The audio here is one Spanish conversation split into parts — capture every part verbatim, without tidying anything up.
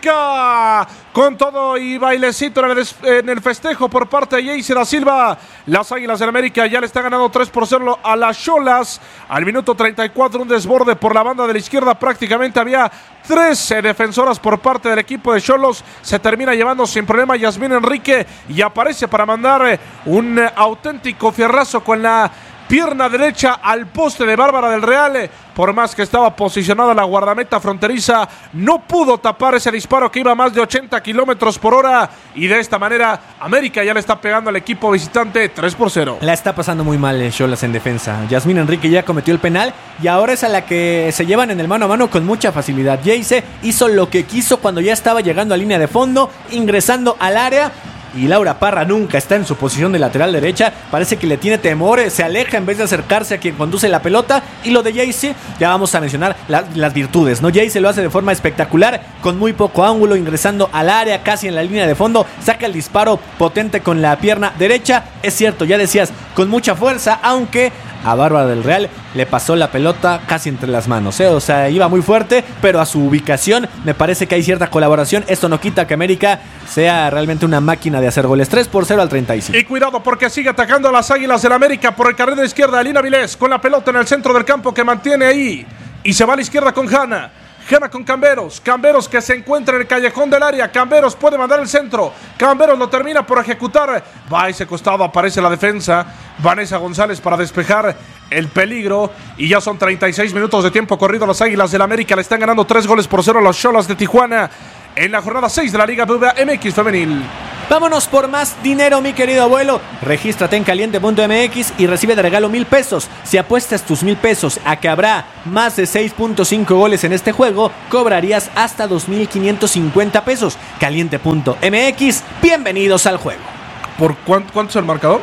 América. Con todo y bailecito en el, en el festejo por parte de Jayce da Silva. Las Águilas del América ya le están ganando tres por cero a las Xolas. Al minuto treinta y cuatro, un desborde por la banda de la izquierda. Prácticamente había trece defensoras por parte del equipo de Xolos. Se termina llevando sin problema Yasmín Enrique y aparece para mandar un auténtico fierrazo con la pierna derecha al poste de Bárbara del Real. Por más que estaba posicionada la guardameta fronteriza, no pudo tapar ese disparo que iba a más de ochenta kilómetros por hora. Y de esta manera, América ya le está pegando al equipo visitante tres por cero. La está pasando muy mal Xolas en defensa. Yasmín Enrique ya cometió el penal y ahora es a la que se llevan en el mano a mano con mucha facilidad. Jayce hizo lo que quiso cuando ya estaba llegando a línea de fondo, ingresando al área. Y Laura Parra nunca está en su posición de lateral derecha. Parece que le tiene temor, se aleja en vez de acercarse a quien conduce la pelota. Y lo de Jayce, ya vamos a mencionar la, las virtudes, ¿no? Jayce lo hace de forma espectacular, con muy poco ángulo, ingresando al área, casi en la línea de fondo. Saca el disparo potente con la pierna derecha. Es cierto, ya decías, con mucha fuerza, aunque a Bárbara del Real le pasó la pelota casi entre las manos, ¿eh? O sea, iba muy fuerte, pero a su ubicación me parece que hay cierta colaboración. Esto no quita que América sea realmente una máquina de hacer goles. tres por cero al treinta y cinco. Y cuidado porque sigue atacando a las Águilas del América por el carril de la izquierda. Alina Vilés con la pelota en el centro del campo que mantiene ahí. Y se va a la izquierda con Hanna. Hanna con Camberos, Camberos que se encuentra en el callejón del área. Camberos puede mandar el centro, Camberos lo termina por ejecutar. Va a ese costado, aparece la defensa. Vanessa González para despejar el peligro. Y ya son treinta y seis minutos de tiempo corrido. Las Águilas del América le están ganando tres goles por cero a los Xolas de Tijuana en la jornada seis de la Liga B B V A M X Femenil. Vámonos por más dinero, mi querido abuelo. Regístrate en caliente punto m x y recibe de regalo mil pesos. Si apuestas tus mil pesos a que habrá más de seis punto cinco goles en este juego, cobrarías hasta dos mil quinientos cincuenta pesos. caliente punto m x, bienvenidos al juego. ¿Por cuánto, cuánto es el marcador?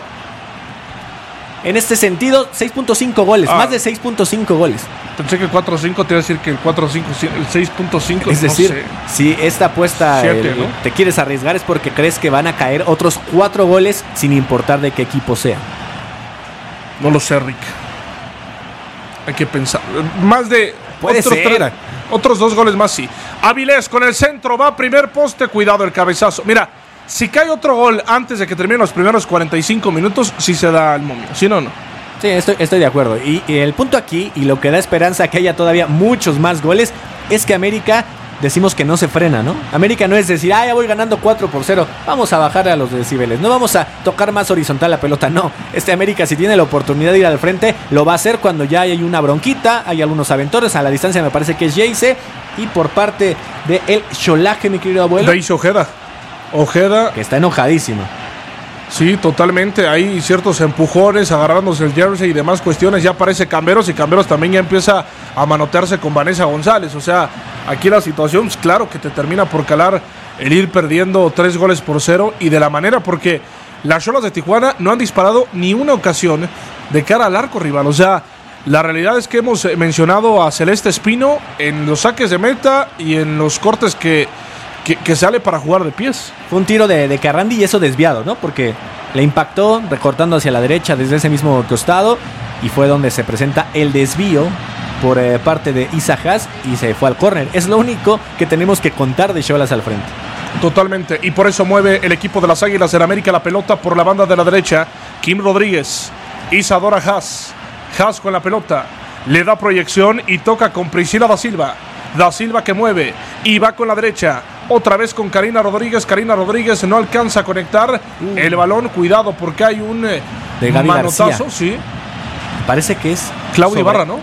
En este sentido, seis punto cinco goles, ah. más de seis punto cinco goles. Pensé que el cuatro cinco te iba a decir que el cuatro cinco, el seis punto cinco. Es decir, no sé. si esta apuesta Siete, el, ¿no? te quieres arriesgar es porque crees que van a caer otros cuatro goles sin importar de qué equipo sea. No lo sé, Rick. Hay que pensar. Más de Puede otros, ser. Tres, otros dos goles más, sí. Avilés con el centro, va primer poste, cuidado el cabezazo. Mira, si cae otro gol antes de que terminen los primeros cuarenta y cinco minutos, sí se da el momio. Si no, no. Sí, estoy, estoy de acuerdo. Y, y el punto aquí, y lo que da esperanza que haya todavía muchos más goles, es que América, decimos que no se frena, ¿no? América no es decir, ah, ya voy ganando cuatro por cero, vamos a bajar a los decibeles, no vamos a tocar más horizontal la pelota, no. Este América, si tiene la oportunidad de ir al frente, lo va a hacer cuando ya hay una bronquita, hay algunos aventones, a la distancia me parece que es Jayce, y por parte de el Xolaje, mi querido abuelo. Daisy Ojeda. Ojeda. Que está enojadísimo. Sí, totalmente. Hay ciertos empujones, agarrándose el jersey y demás cuestiones. Ya aparece Camberos y Camberos también ya empieza a manotearse con Vanessa González. O sea, aquí la situación, pues, claro que te termina por calar el ir perdiendo tres goles por cero. Y de la manera, porque las Xolas de Tijuana no han disparado ni una ocasión de cara al arco rival. O sea, la realidad es que hemos mencionado a Celeste Espino en los saques de meta y en los cortes que... Que, que sale para jugar de pies. Fue un tiro de, de Carrandi y eso desviado, ¿no? Porque le impactó recortando hacia la derecha desde ese mismo costado y fue donde se presenta el desvío por eh, parte de Isa Haas y se fue al córner. Es lo único que tenemos que contar de Xolas al frente. Totalmente, y por eso mueve el equipo de las Águilas del América la pelota por la banda de la derecha. Kim Rodríguez, Isadora Haas, Haas con la pelota, le da proyección y toca con Priscila da Silva. Da Silva que mueve y va con la derecha. Otra vez con Karina Rodríguez. Karina Rodríguez no alcanza a conectar uh. el balón. Cuidado porque hay un eh, de Gaby manotazo. García. Sí. Parece que es Claudia Ibarra, ¿no?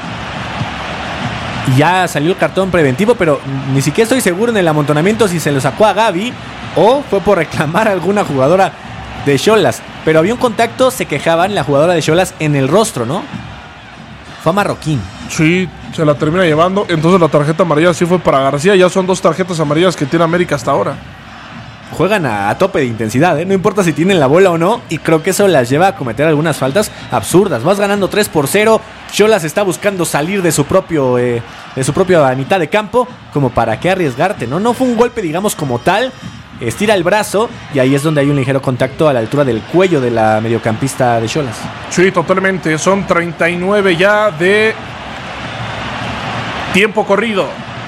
Y ya salió el cartón preventivo, pero ni siquiera estoy seguro en el amontonamiento si se lo sacó a Gaby o fue por reclamar a alguna jugadora de Xolas. Pero había un contacto, se quejaban la jugadora de Xolas en el rostro, ¿no? Fue a Marroquín. Sí, se la termina llevando. Entonces la tarjeta amarilla sí fue para García. Ya son dos tarjetas amarillas que tiene América hasta ahora. Juegan a, a tope de intensidad, ¿eh? No importa si tienen la bola o no. Y creo que eso las lleva a cometer algunas faltas absurdas. Vas ganando tres por cero. Xolas está buscando salir de su propio eh, de su propia mitad de campo. Como para qué arriesgarte, ¿no? No fue un golpe, digamos, como tal. Estira el brazo y ahí es donde hay un ligero contacto a la altura del cuello de la mediocampista de Xolas. Sí, totalmente. Son treinta y nueve ya de tiempo corrido.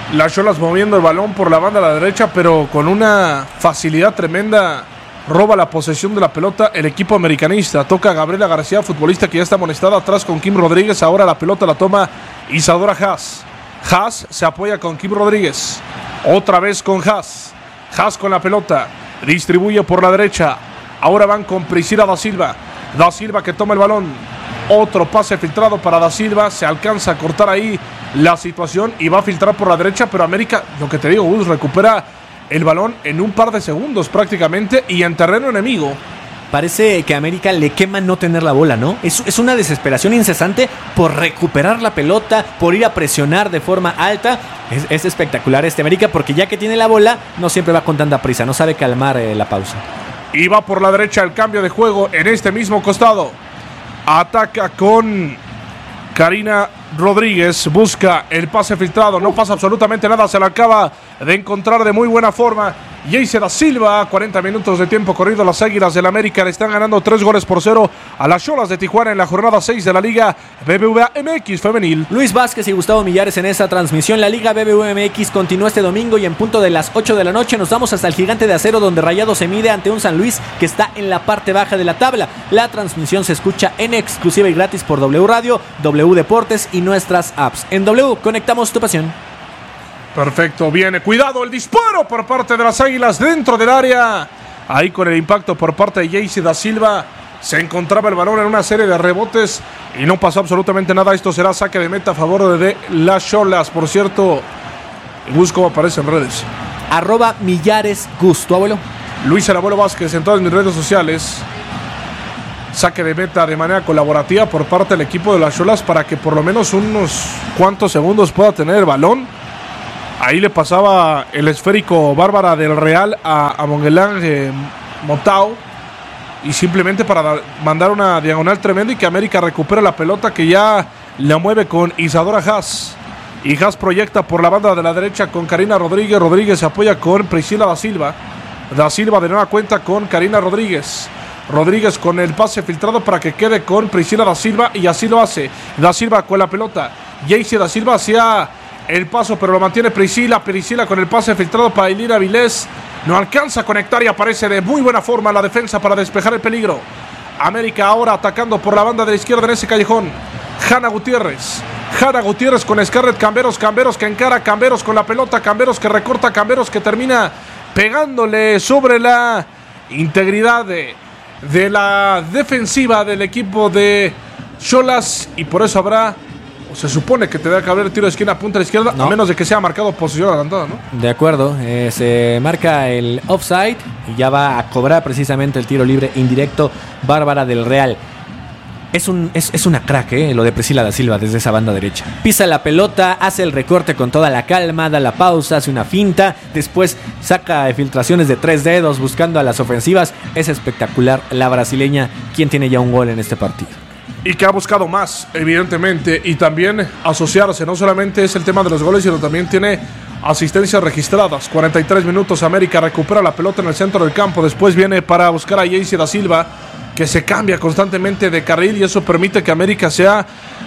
Las Xolas moviendo el balón por la banda a la derecha, pero con una facilidad tremenda roba la posesión de la pelota el equipo americanista. Toca a Gabriela García, futbolista que ya está amonestada atrás con Kim Rodríguez. Ahora la pelota la toma Isadora Haas. Haas se apoya con Kim Rodríguez. Otra vez con Haas. Haas con la pelota. Distribuye por la derecha. Ahora van con Priscila da Silva. Da Silva que toma el balón. Otro pase filtrado para Da Silva. Se alcanza a cortar ahí la situación y va a filtrar por la derecha. Pero América, lo que te digo, Gus, recupera el balón en un par de segundos prácticamente y en terreno enemigo. Parece que a América le quema no tener la bola, ¿no? Es, es una desesperación incesante por recuperar la pelota, por ir a presionar de forma alta. Es, es espectacular este América porque ya que tiene la bola, no siempre va con tanta prisa, no sabe calmar eh, la pausa. Y va por la derecha el cambio de juego en este mismo costado. Ataca con Karina Rodríguez, busca el pase filtrado, no pasa absolutamente nada, se la acaba de encontrar de muy buena forma Yeise da Silva. Cuarenta minutos de tiempo corrido, las Águilas del América le están ganando tres goles por cero a las Xolas de Tijuana en la jornada seis de la Liga B B V A M X femenil. Luis Vázquez y Gustavo Millares en esta transmisión. La Liga B B V A M X continúa este domingo y en punto de las ocho de la noche nos vamos hasta el Gigante de Acero, donde Rayados se mide ante un San Luis que está en la parte baja de la tabla. La transmisión se escucha en exclusiva y gratis por W Radio, W Deportes y nuestras apps. En W conectamos tu pasión. Perfecto, viene, cuidado, el disparo por parte de las Águilas dentro del área. Ahí con el impacto por parte de Yeise da Silva. Se encontraba el balón en una serie de rebotes y no pasó absolutamente nada. Esto será saque de meta a favor de las Xolas. Por cierto, busco aparece en redes. Arroba Millares Gus, ¿tu abuelo? Luis el Abuelo Vázquez en todas mis redes sociales. Saque de meta de manera colaborativa por parte del equipo de las Xolas para que por lo menos unos cuantos segundos pueda tener el balón. Ahí le pasaba el esférico Bárbara del Real a, a Mongelán eh, Montao. Y simplemente para da, mandar una diagonal tremenda y que América recupera la pelota que ya la mueve con Isadora Haas. Y Haas proyecta por la banda de la derecha con Karina Rodríguez. Rodríguez se apoya con Priscila da Silva. Da Silva de nueva cuenta con Karina Rodríguez. Rodríguez con el pase filtrado para que quede con Priscila da Silva y así lo hace. Da Silva con la pelota. Yeise da Silva hacia el paso, pero lo mantiene Priscila. Priscila con el pase filtrado para Elira Vilés. No alcanza a conectar y aparece de muy buena forma la defensa para despejar el peligro. América ahora atacando por la banda de la izquierda en ese callejón. Hanna Gutiérrez. Hanna Gutiérrez con Scarlett Camberos. Camberos que encara, Camberos con la pelota. Camberos que recorta, Camberos que termina pegándole sobre la integridad de, de la defensiva del equipo de Xolas. Y por eso habrá... Se supone que te da que haber tiro de esquina a punta de izquierda, no. A menos de que sea marcado posición adelantada, ¿no? De acuerdo, eh, se marca el offside y ya va a cobrar precisamente el tiro libre indirecto Bárbara del Real. Es, un, es, es una crack, eh, lo de Priscila da Silva desde esa banda derecha. Pisa la pelota, hace el recorte con toda la calma, da la pausa, hace una finta, después saca filtraciones de tres dedos buscando a las ofensivas. Es espectacular la brasileña, quien tiene ya un gol en este partido. Y que ha buscado más, evidentemente, y también asociarse. No solamente es el tema de los goles, sino también tiene asistencias registradas. cuarenta y tres minutos, América recupera la pelota en el centro del campo. Después viene para buscar a Yeise da Silva, que se cambia constantemente de carril y eso permite que América sea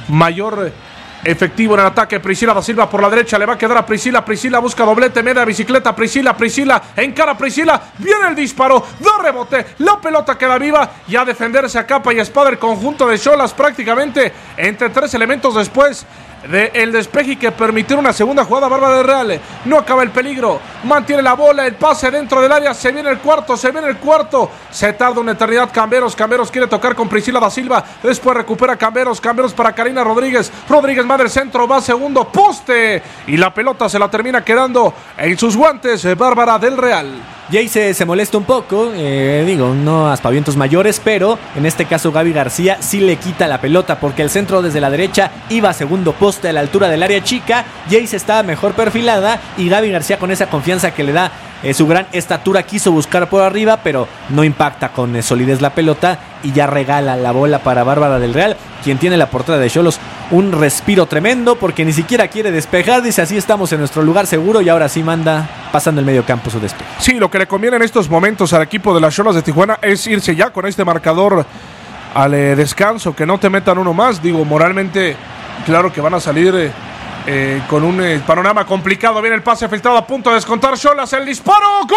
mayor efectivo en el ataque. Priscila da Silva por la derecha, le va a quedar a Priscila. Priscila busca doblete, media bicicleta. Priscila, Priscila, encara Priscila. Viene el disparo, da rebote. La pelota queda viva y a defenderse a capa y espada el conjunto de Xolas prácticamente entre tres elementos después del despeje que permitió una segunda jugada. Bárbara del Real no acaba el peligro, mantiene la bola, el pase dentro del área, se viene el cuarto, se viene el cuarto, se tarda una eternidad. Camberos, Camberos quiere tocar con Priscila da Silva, después recupera Camberos, Camberos para Karina Rodríguez, Rodríguez va del centro, va segundo poste y la pelota se la termina quedando en sus guantes Bárbara del Real. Yeise se molesta un poco, eh, digo, no aspavientos mayores, pero en este caso Gaby García sí le quita la pelota porque el centro desde la derecha iba a segundo poste a la altura del área chica. Yeise estaba mejor perfilada y Gaby García, con esa confianza que le da eh, su gran estatura, quiso buscar por arriba, pero no impacta con eh, solidez la pelota y ya regala la bola para Bárbara del Real, quien tiene la portera de Xolos un respiro tremendo porque ni siquiera quiere despejar. Dice, así estamos en nuestro lugar seguro, y ahora sí manda pasando el medio campo su despeje. Sí, lo que le conviene en estos momentos al equipo de las Xolas de Tijuana es irse ya con este marcador al eh, descanso, que no te metan uno más. Digo, moralmente, claro que van a salir eh, eh, con un eh, panorama complicado. Viene el pase filtrado, a punto de descontar Xolas, el disparo, ¡gol!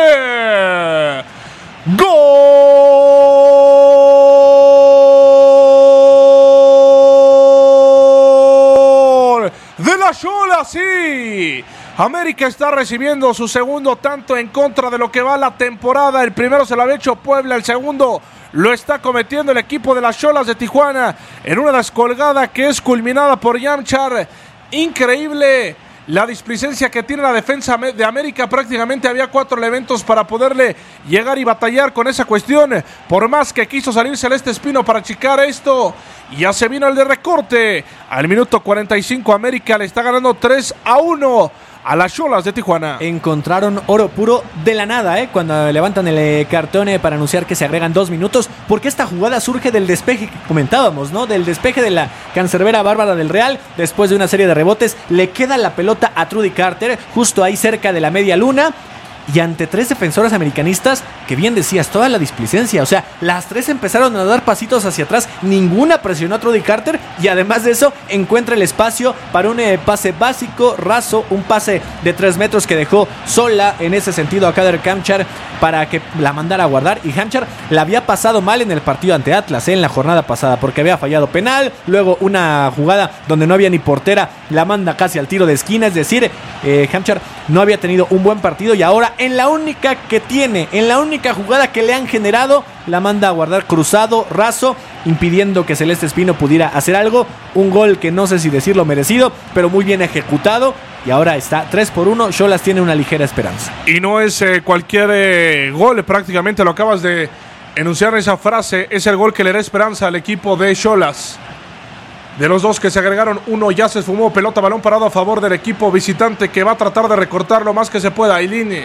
¡Gol! ¡De la Xolas, sí! América está recibiendo su segundo tanto en contra de lo que va la temporada. El primero se lo había hecho Puebla, el segundo lo está cometiendo el equipo de las Xolas de Tijuana en una descolgada que es culminada por Yamchar. Increíble la displicencia que tiene la defensa de América. Prácticamente había cuatro elementos para poderle llegar y batallar con esa cuestión. Por más que quiso salir Celeste Espino para achicar esto, ya se vino el de recorte. Al minuto cuarenta y cinco América le está ganando tres a uno a las Xolas de Tijuana. Encontraron oro puro de la nada, ¿eh? Cuando levantan el eh, cartón eh, para anunciar que se agregan dos minutos, porque esta jugada surge del despeje que comentábamos, ¿no? Del despeje de la cancerbera Bárbara del Real, después de una serie de rebotes, le queda la pelota a Trudy Carter, justo ahí cerca de la media luna, y ante tres defensores americanistas, que bien decías, toda la displicencia, o sea, las tres empezaron a dar pasitos hacia atrás, ninguna presionó a Trudy Carter, y además de eso, encuentra el espacio para un eh, pase básico, raso, un pase de tres metros que dejó sola en ese sentido a Kader Hamchar para que la mandara a guardar, y Hamchar la había pasado mal en el partido ante Atlas, eh, en la jornada pasada, porque había fallado penal, luego una jugada donde no había ni portera, la manda casi al tiro de esquina, es decir, eh, Hamchar no había tenido un buen partido, y ahora en la única que tiene, en la única jugada que le han generado, la manda a guardar cruzado, raso, impidiendo que Celeste Espino pudiera hacer algo. Un gol que no sé si decirlo merecido, pero muy bien ejecutado. Y ahora está tres por uno. Xolas tiene una ligera esperanza. Y no es eh, cualquier eh, gol, prácticamente lo acabas de enunciar en esa frase. Es el gol que le da esperanza al equipo de Xolas. De los dos que se agregaron, uno ya se esfumó. Pelota, balón parado a favor del equipo visitante, que va a tratar de recortar lo más que se pueda. Aileen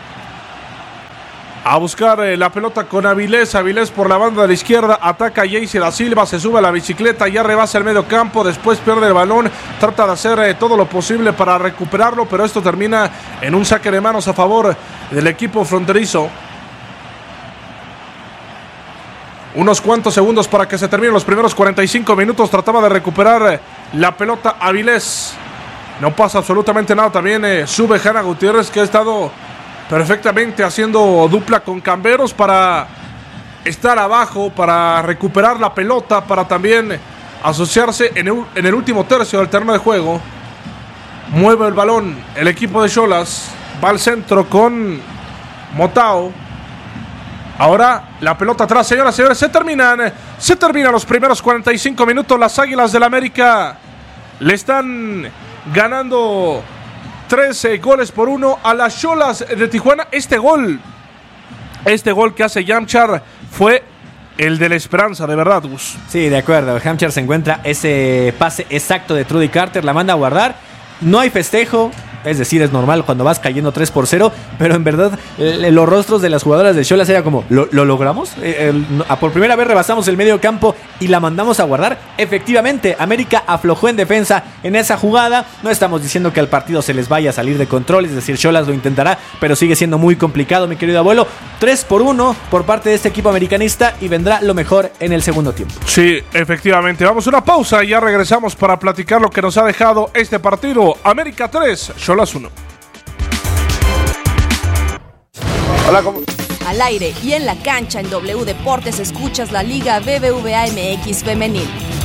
a buscar eh, la pelota con Avilés. Avilés por la banda de la izquierda, ataca a Jayce da Silva, se sube a la bicicleta, ya rebasa el medio campo, después pierde el balón, trata de hacer eh, todo lo posible para recuperarlo, pero esto termina en un saque de manos a favor del equipo fronterizo. Unos cuantos segundos para que se terminen los primeros cuarenta y cinco minutos. Trataba de recuperar la pelota Avilés. No pasa absolutamente nada. También eh, sube Hanna Gutiérrez, que ha estado perfectamente haciendo dupla con Camberos para estar abajo, para recuperar la pelota, para también asociarse en el, en el último tercio del terreno de juego. Mueve el balón el equipo de Xolas. Va al centro con Motao. Ahora la pelota atrás, señoras y señores, se terminan, se terminan los primeros cuarenta y cinco minutos. Las Águilas del América le están ganando trece goles por uno a las Xolas de Tijuana. Este gol, este gol que hace Yamchar fue el de la esperanza, de verdad, Gus. Sí, de acuerdo. Hamchar se encuentra ese pase exacto de Trudy Carter, la manda a guardar. No hay festejo. Es decir, es normal cuando vas cayendo tres por cero, pero en verdad los rostros de las jugadoras de Xolas era como, ¿lo, lo logramos? Eh, el, por primera vez rebasamos el medio campo y la mandamos a guardar. Efectivamente, América aflojó en defensa en esa jugada. No estamos diciendo que al partido se les vaya a salir de control, es decir, Xolas lo intentará, pero sigue siendo muy complicado, mi querido abuelo. tres por uno por parte de este equipo americanista y vendrá lo mejor en el segundo tiempo. Sí, efectivamente. Vamos a una pausa y ya regresamos para platicar lo que nos ha dejado este partido. América tres, Xolas uno. Hola, ¿cómo? Al aire y en la cancha en W Deportes escuchas la Liga B B V A M X Femenil.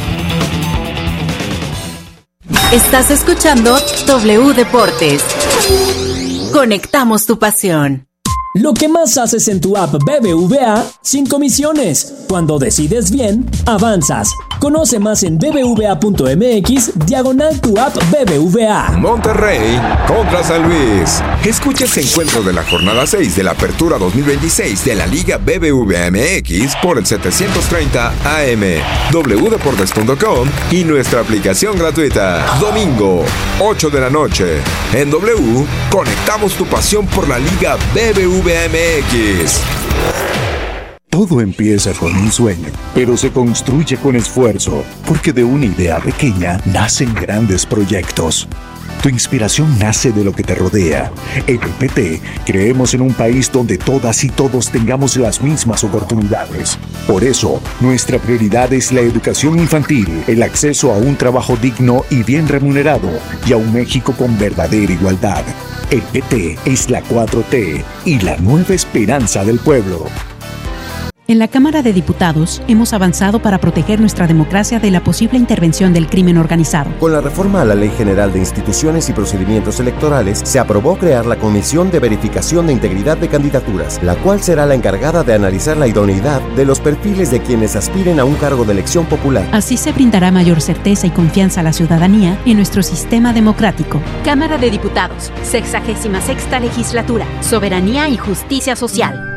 Estás escuchando W Deportes. Conectamos tu pasión. Lo que más haces en tu app B B V A sin comisiones. Cuando decides bien, avanzas. Conoce más en bbva.mx diagonal tu app B B V A. Monterrey contra San Luis. Escucha este encuentro de la jornada seis de la Apertura dos mil veintiséis de la Liga B B V A M X por el setecientos treinta A M, w deportes punto com y nuestra aplicación gratuita. Domingo, ocho de la noche. En W, conectamos tu pasión por la Liga B B V A M X. Todo empieza con un sueño, pero se construye con esfuerzo, porque de una idea pequeña nacen grandes proyectos. Tu inspiración nace de lo que te rodea. En el P T creemos en un país donde todas y todos tengamos las mismas oportunidades. Por eso, nuestra prioridad es la educación infantil, el acceso a un trabajo digno y bien remunerado y a un México con verdadera igualdad. El P T es la cuatro T y la nueva esperanza del pueblo. En la Cámara de Diputados hemos avanzado para proteger nuestra democracia de la posible intervención del crimen organizado. Con la reforma a la Ley General de Instituciones y Procedimientos Electorales, se aprobó crear la Comisión de Verificación de Integridad de Candidaturas, la cual será la encargada de analizar la idoneidad de los perfiles de quienes aspiren a un cargo de elección popular. Así se brindará mayor certeza y confianza a la ciudadanía en nuestro sistema democrático. Cámara de Diputados, sexagésima sexta legislatura, Soberanía y Justicia Social.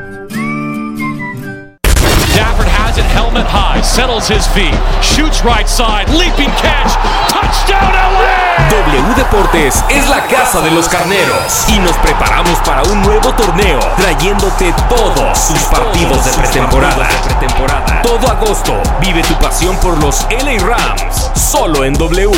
Stafford has it, helmet high, settles his feet, shoots right side, leaping catch, touchdown L A. W Deportes es la casa de los carneros y nos preparamos para un nuevo torneo, trayéndote todos sus partidos de pretemporada. Todo agosto, vive tu pasión por los L A Rams, solo en W.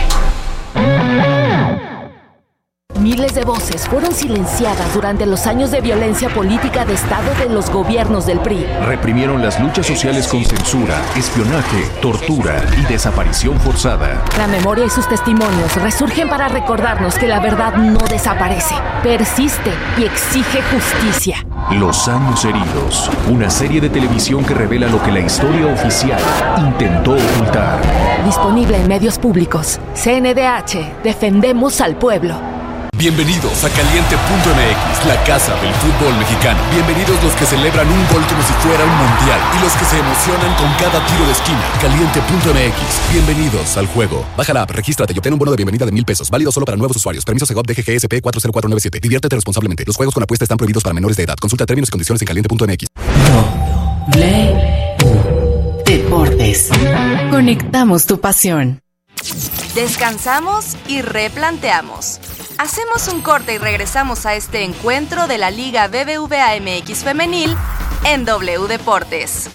Miles de voces fueron silenciadas durante los años de violencia política de Estado de los gobiernos del P R I. Reprimieron las luchas sociales con censura, espionaje, tortura y desaparición forzada. La memoria y sus testimonios resurgen para recordarnos que la verdad no desaparece, persiste y exige justicia. Los años heridos, una serie de televisión que revela lo que la historia oficial intentó ocultar. Disponible en medios públicos. C N D H, defendemos al pueblo. Bienvenidos a Caliente punto M X, la casa del fútbol mexicano. Bienvenidos los que celebran un gol como si fuera un mundial y los que se emocionan con cada tiro de esquina. Caliente punto M X, bienvenidos al juego. Baja la app, regístrate y obtén un bono de bienvenida de mil pesos, válido solo para nuevos usuarios. Permiso Segov D G G S P cuatro cero cuatro nueve siete. Diviértete responsablemente. Los juegos con apuesta están prohibidos para menores de edad. Consulta términos y condiciones en caliente punto M X. W Deportes. Conectamos tu pasión. Descansamos y replanteamos. Hacemos un corte y regresamos a este encuentro de la Liga B B V A M X Femenil en W Deportes.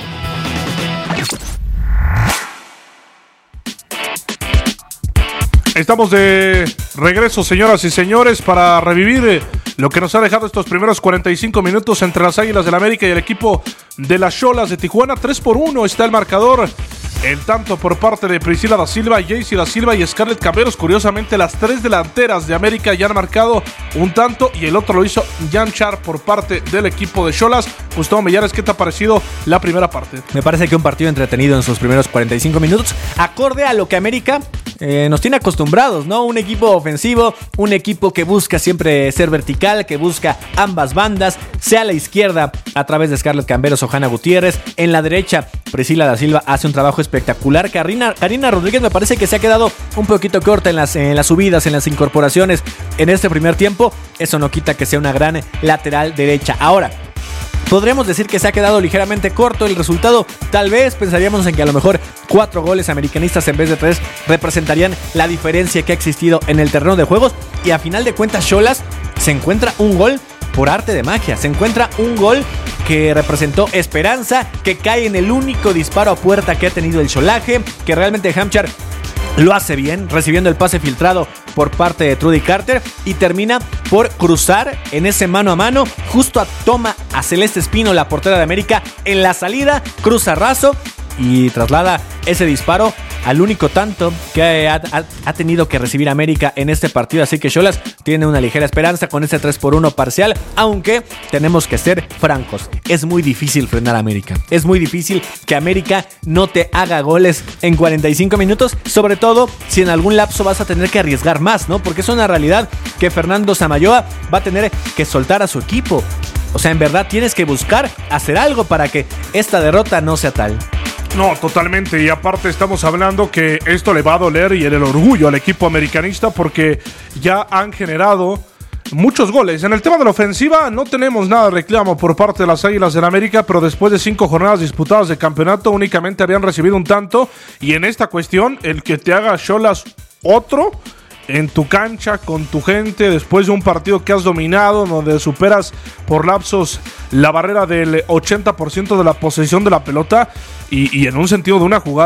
Estamos de regreso, señoras y señores, para revivir lo que nos ha dejado estos primeros cuarenta y cinco minutos entre las Águilas del América y el equipo de las Xolas de Tijuana. tres por uno está el marcador. El tanto por parte de Priscila da Silva, Jaycee da Silva y Scarlett Camberos. Curiosamente, las tres delanteras de América ya han marcado un tanto y el otro lo hizo Jan Char por parte del equipo de Xolas. Gustavo Mellares, ¿qué te ha parecido la primera parte? Me parece que un partido entretenido en sus primeros cuarenta y cinco minutos, acorde a lo que América eh, nos tiene acostumbrados, ¿no? Un equipo ofensivo, un equipo que busca siempre ser vertical, que busca ambas bandas, sea a la izquierda a través de Scarlett Camberos o Hanna Gutiérrez, en la derecha Priscila da Silva hace un trabajo espectacular. Karina, Karina Rodríguez me parece que se ha quedado un poquito corta en las, en las subidas, en las incorporaciones en este primer tiempo. Eso no quita que sea una gran lateral derecha. Ahora, podríamos decir que se ha quedado ligeramente corto el resultado. Tal vez pensaríamos en que a lo mejor cuatro goles americanistas en vez de tres representarían la diferencia que ha existido en el terreno de juegos. Y a final de cuentas, Xolas se encuentra un gol por arte de magia. Se encuentra un gol que representó esperanza, que cae en el único disparo a puerta que ha tenido el Xolaje, que realmente Hamchar lo hace bien, recibiendo el pase filtrado por parte de Trudy Carter y termina por cruzar en ese mano a mano. Justo a, toma a Celeste Espino, la portera de América, en la salida, cruza raso y traslada ese disparo al único tanto que ha, ha, ha tenido que recibir América en este partido. Así que Xolas tiene una ligera esperanza con este tres por uno parcial, aunque tenemos que ser francos, es muy difícil frenar a América. Es muy difícil que América no te haga goles en cuarenta y cinco minutos, sobre todo si en algún lapso vas a tener que arriesgar más, ¿no? Porque es una realidad que Fernando Samayoa va a tener que soltar a su equipo. O sea, en verdad tienes que buscar hacer algo para que esta derrota no sea tal. No, totalmente, y aparte estamos hablando que esto le va a doler y el, el orgullo al equipo americanista porque ya han generado muchos goles. En el tema de la ofensiva no tenemos nada de reclamo por parte de las Águilas del América, pero después de cinco jornadas disputadas de campeonato únicamente habían recibido un tanto, y en esta cuestión el que te haga Xolas otro en tu cancha, con tu gente, después de un partido que has dominado, donde superas por lapsos la barrera del ochenta por ciento de la posesión de la pelota, y, y en un sentido de una jugada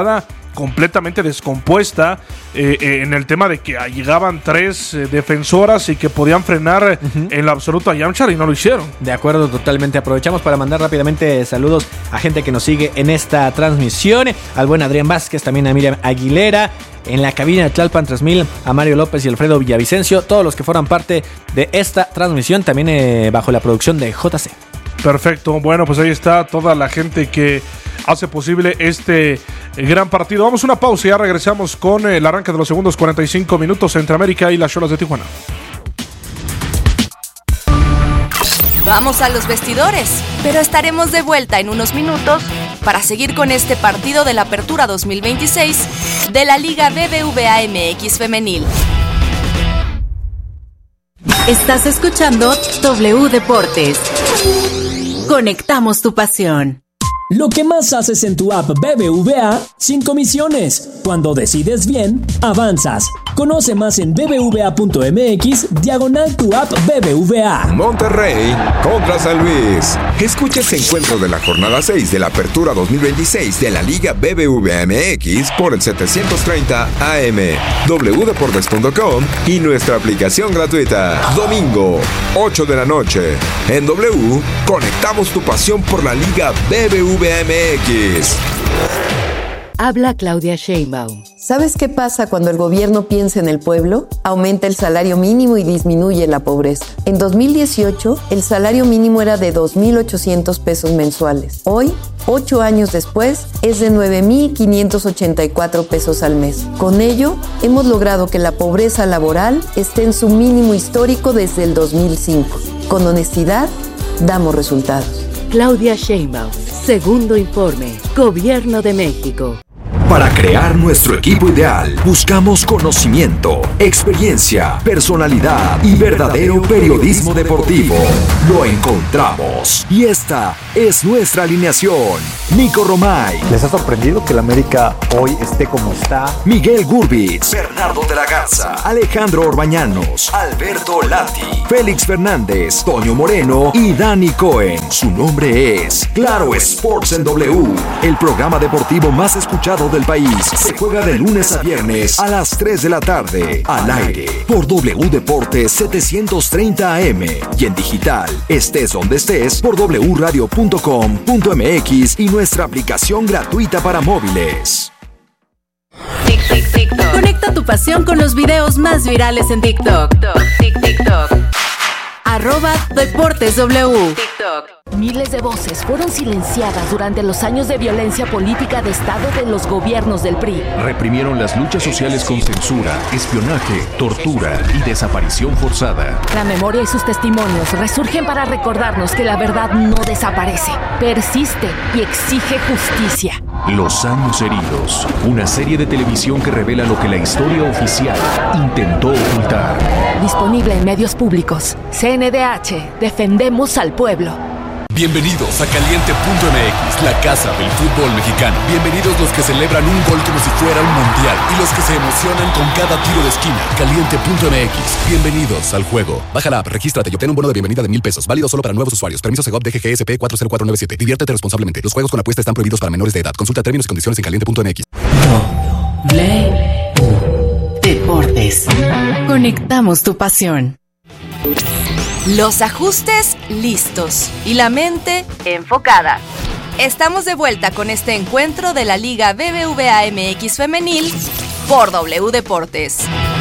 completamente descompuesta eh, eh, en el tema de que llegaban tres eh, defensoras y que podían frenar uh-huh. en lo absoluto a Yamchar y no lo hicieron. De acuerdo, totalmente. Aprovechamos para mandar rápidamente saludos a gente que nos sigue en esta transmisión, al buen Adrián Vázquez, también a Miriam Aguilera, en la cabina de Tlalpan tres mil, a Mario López y Alfredo Villavicencio, todos los que fueran parte de esta transmisión, también eh, bajo la producción de J C. Perfecto, bueno, pues ahí está toda la gente que hace posible este gran partido. Vamos a una pausa y ya regresamos con el arranque de los segundos cuarenta y cinco minutos entre América y las Xolas de Tijuana. Vamos a los vestidores, pero estaremos de vuelta en unos minutos para seguir con este partido de la Apertura dos mil veintiséis de la Liga B B V A M X Femenil. Estás escuchando W Deportes. Conectamos tu pasión. Lo que más haces en tu app B B V A sin comisiones. Cuando decides bien, avanzas. Conoce más en bbva.mx diagonal tu app B B V A. Monterrey contra San Luis. Escucha ese encuentro de la jornada seis de la Apertura dos mil veintiséis de la Liga B B V A M X por el setecientos treinta A M, w deportes punto com y nuestra aplicación gratuita. Domingo, ocho de la noche. En W, conectamos tu pasión por la Liga B B V A M X. Habla Claudia Sheinbaum. ¿Sabes qué pasa cuando el gobierno piensa en el pueblo? Aumenta el salario mínimo y disminuye la pobreza. En dos mil dieciocho, el salario mínimo era de dos mil ochocientos pesos mensuales. Hoy, ocho años después, es de nueve mil quinientos ochenta y cuatro pesos al mes. Con ello, hemos logrado que la pobreza laboral esté en su mínimo histórico desde el dos mil cinco. Con honestidad, damos resultados. Claudia Sheinbaum, segundo informe, Gobierno de México. Para crear nuestro equipo ideal, buscamos conocimiento, experiencia, personalidad y verdadero periodismo deportivo. Lo encontramos. Y esta es nuestra alineación. Nico Romay. ¿Les ha sorprendido que el América hoy esté como está? Miguel Gurbitz. Bernardo de la Garza. Alejandro Orbañanos. Alberto Lati. Félix Fernández. Toño Moreno. Y Dani Cohen. Su nombre es Claro Sports en W. El programa deportivo más escuchado del país. Se juega de lunes a viernes a las tres de la tarde. Al aire por W Deportes setecientos treinta A M y en digital, estés donde estés, por w radio punto com punto m x y nuestra aplicación gratuita para móviles. Tic, tic, TikTok. Conecta tu pasión con los videos más virales en TikTok. Tic, TikTok. Arroba Deportes W. TikTok. Miles de voces fueron silenciadas durante los años de violencia política de Estado de los gobiernos del P R I. Reprimieron las luchas sociales con censura, espionaje, tortura y desaparición forzada. La memoria y sus testimonios resurgen para recordarnos que la verdad no desaparece, persiste y exige justicia. Los años heridos, una serie de televisión que revela lo que la historia oficial intentó ocultar. Disponible en medios públicos. C N D H, defendemos al pueblo. Bienvenidos a Caliente punto M X, la casa del fútbol mexicano. Bienvenidos los que celebran un gol como si fuera un mundial y los que se emocionan con cada tiro de esquina. Caliente punto M X, bienvenidos al juego. Baja la app, regístrate y obtén un bono de bienvenida de mil pesos, válido solo para nuevos usuarios. Permiso Segov D G G S P cuatro cero cuatro nueve siete. Diviértete responsablemente. Los juegos con apuesta están prohibidos para menores de edad. Consulta términos y condiciones en caliente punto M X. W Deportes. Conectamos tu pasión. Los ajustes listos y la mente enfocada. Estamos de vuelta con este encuentro de la Liga B B V A M X Femenil por W Deportes.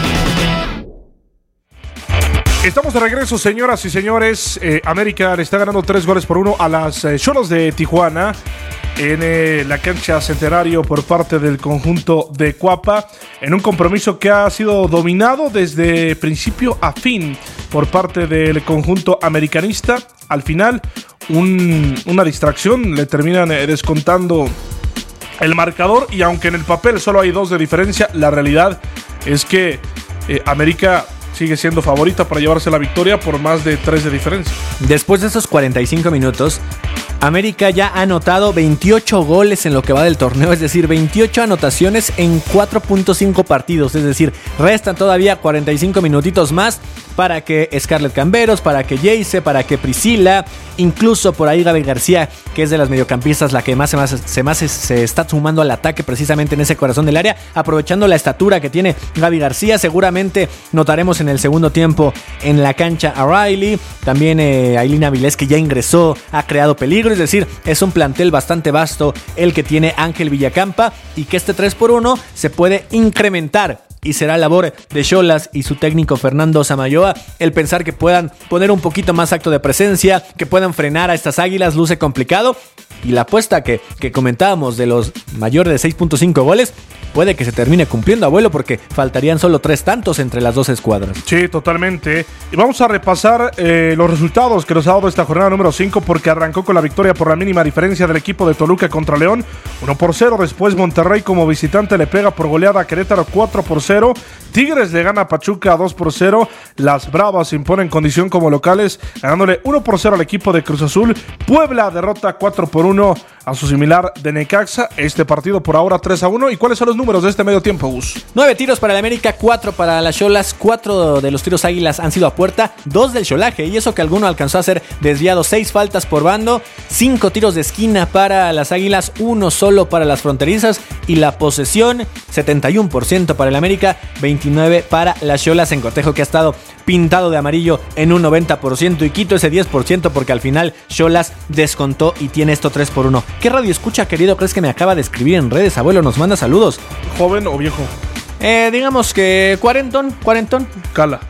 Estamos de regreso, señoras y señores. Eh, América le está ganando tres goles por uno a las eh, Xolas de Tijuana en eh, la cancha Centenario por parte del conjunto de Cuapa, en un compromiso que ha sido dominado desde principio a fin por parte del conjunto americanista. Al final, un, una distracción, le terminan eh, descontando el marcador, y aunque en el papel solo hay dos de diferencia, la realidad es que eh, América sigue siendo favorita para llevarse la victoria por más de tres de diferencia. Después de esos cuarenta y cinco minutos, América ya ha anotado veintiocho goles en lo que va del torneo, es decir, veintiocho anotaciones en cuatro punto cinco partidos, es decir, restan todavía cuarenta y cinco minutitos más para que Scarlett Camberos, para que Jayce, para que Priscila, incluso por ahí Gaby García, que es de las mediocampistas la que más se, más, se, más se está sumando al ataque precisamente en ese corazón del área, aprovechando la estatura que tiene Gaby García. Seguramente notaremos en el segundo tiempo en la cancha a Riley, también eh, Ailina Avilés, que ya ingresó, ha creado peligro, es decir, es un plantel bastante vasto el que tiene Ángel Villacampa, y que este tres por uno se puede incrementar. Y será labor de Xolas y su técnico Fernando Samayoa el pensar que puedan poner un poquito más acto de presencia, que puedan frenar a estas Águilas. Luce complicado, y la apuesta que, que comentábamos de los mayores de seis punto cinco goles puede que se termine cumpliendo, abuelo, porque faltarían solo tres tantos entre las dos escuadras. Sí, totalmente. Y vamos a repasar eh, los resultados que nos ha dado esta jornada número cinco, porque arrancó con la victoria por la mínima diferencia del equipo de Toluca contra León, uno por cero. Después Monterrey como visitante le pega por goleada a Querétaro cuatro por cero. Tigres le gana a Pachuca dos por cero. Las Bravas se imponen condición como locales, ganándole uno por cero al equipo de Cruz Azul. Puebla derrota cuatro por uno a su similar de Necaxa. Este partido por ahora tres a uno. ¿Y cuáles son los números de este medio tiempo, Gus? Nueve tiros para el América, cuatro para las Xolas. Cuatro de los tiros Águilas han sido a puerta, dos del Xolaje, y eso que alguno alcanzó a ser desviado. Seis faltas por bando, cinco tiros de esquina para las Águilas, uno solo para las fronterizas. Y la posesión, setenta y uno por ciento para el América, veintinueve para las Xolas, en cortejo que ha estado pintado de amarillo en un noventa por ciento. Y quito ese diez por ciento porque al final Xolas descontó y tiene esto tres por uno. ¿Qué radio escucha, querido, crees que me acaba de escribir en redes? Abuelo, nos manda saludos. ¿Joven o viejo? Eh, digamos que cuarentón, cuarentón. Cala.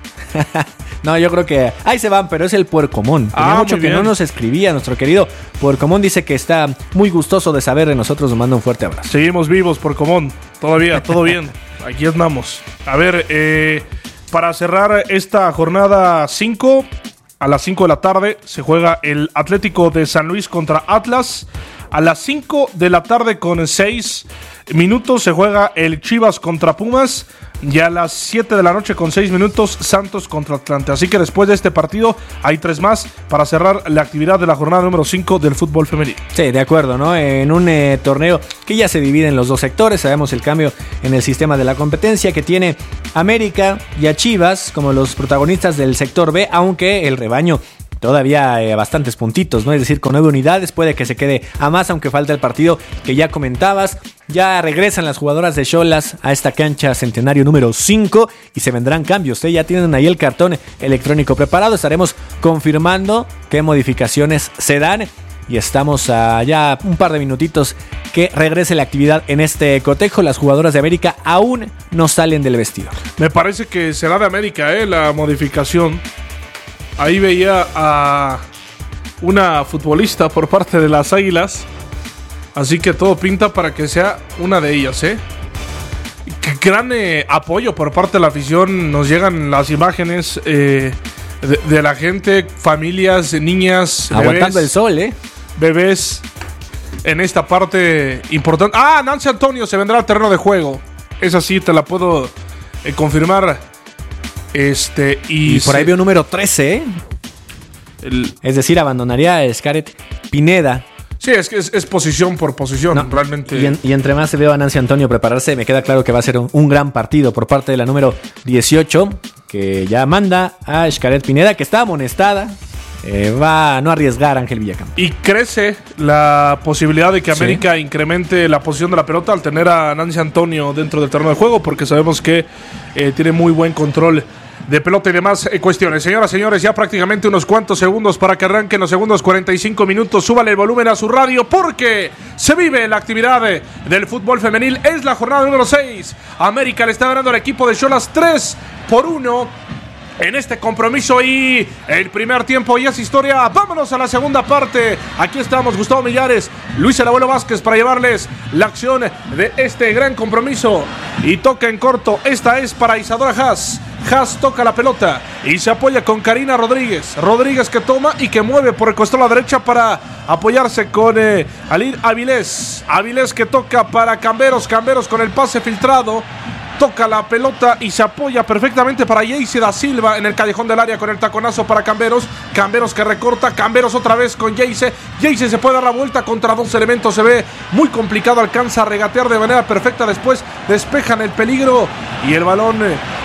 No, yo creo que ahí se van, pero es el Puercomón. Tenía Ah, mucho muy que bien. no nos escribía nuestro querido Puercomón. Dice que está muy gustoso de saber de nosotros. Nos manda un fuerte abrazo. Seguimos vivos por común. Todavía, todo bien. Aquí andamos. A ver, eh, para cerrar esta jornada cinco, a las cinco de la tarde se juega el Atlético de San Luis contra Atlas. A las cinco de la tarde con seis minutos se juega el Chivas contra Pumas. Y a las siete de la noche con seis minutos Santos contra Atlante. Así que después de este partido hay tres más para cerrar la actividad de la jornada número cinco del fútbol femenino. Sí, de acuerdo, ¿no? En un eh, torneo que ya se divide en los dos sectores. Sabemos el cambio en el sistema de la competencia que tiene América y a Chivas como los protagonistas del sector B, aunque el rebaño todavía eh, bastantes puntitos, ¿no? Es decir, con nueve unidades puede que se quede a más, aunque falta el partido que ya comentabas. Ya regresan las jugadoras de Xolas a esta cancha Centenario número cinco y se vendrán cambios, ¿eh? Ya tienen ahí el cartón electrónico preparado. Estaremos confirmando qué modificaciones se dan y estamos a ya un par de minutitos que regrese la actividad en este cotejo. Las jugadoras de América aún no salen del vestido. Me parece que será de América, ¿eh? La modificación. Ahí veía a una futbolista por parte de las Águilas. Así que todo pinta para que sea una de ellas, ¿eh? Qué gran eh, apoyo por parte de la afición. Nos llegan las imágenes eh, de, de la gente, familias, niñas, aguantando bebés, el sol, ¿eh? Bebés en esta parte importante. Ah, Nancy Antonio se vendrá al terreno de juego. Esa sí te la puedo eh, confirmar. Este, y, y por ahí se... veo número trece, ¿eh? El... Es decir, abandonaría a Scarlett Pineda. Sí, es que es, es posición por posición, no, realmente. Y, en, y entre más se veo a Nancy Antonio prepararse, me queda claro que va a ser un, un gran partido por parte de la número dieciocho, que ya manda a Scarlett Pineda, que está amonestada. Eh, va a no arriesgar a Ángel Villacampa. Y crece la posibilidad de que América sí. incremente la posición de la pelota al tener a Nancy Antonio dentro del terreno de juego, porque sabemos que eh, tiene muy buen control de pelota y demás eh, cuestiones. Señoras, señores, ya prácticamente unos cuantos segundos para que arranquen los segundos cuarenta y cinco minutos. Súbale el volumen a su radio porque se vive la actividad de, del fútbol femenil. Es la jornada número seis. América le está ganando al equipo de Xolas tres por uno en este compromiso y el primer tiempo ya es historia. Vámonos a la segunda parte. Aquí estamos, Gustavo Millares, Luis el Abuelo Vázquez, para llevarles la acción de este gran compromiso. Y toca en corto. Esta es para Isadora Haas. Haas toca la pelota y se apoya con Karina Rodríguez. Rodríguez que toma y que mueve por el costado a la derecha para apoyarse con eh, Alir Avilés. Avilés que toca para Camberos. Camberos con el pase filtrado. Toca la pelota y se apoya perfectamente para Jayce da Silva en el callejón del área con el taconazo para Camberos. Camberos que recorta, Camberos otra vez con Jayce. Jayce se puede dar la vuelta contra dos elementos, se ve muy complicado, alcanza a regatear de manera perfecta, después despejan el peligro y el balón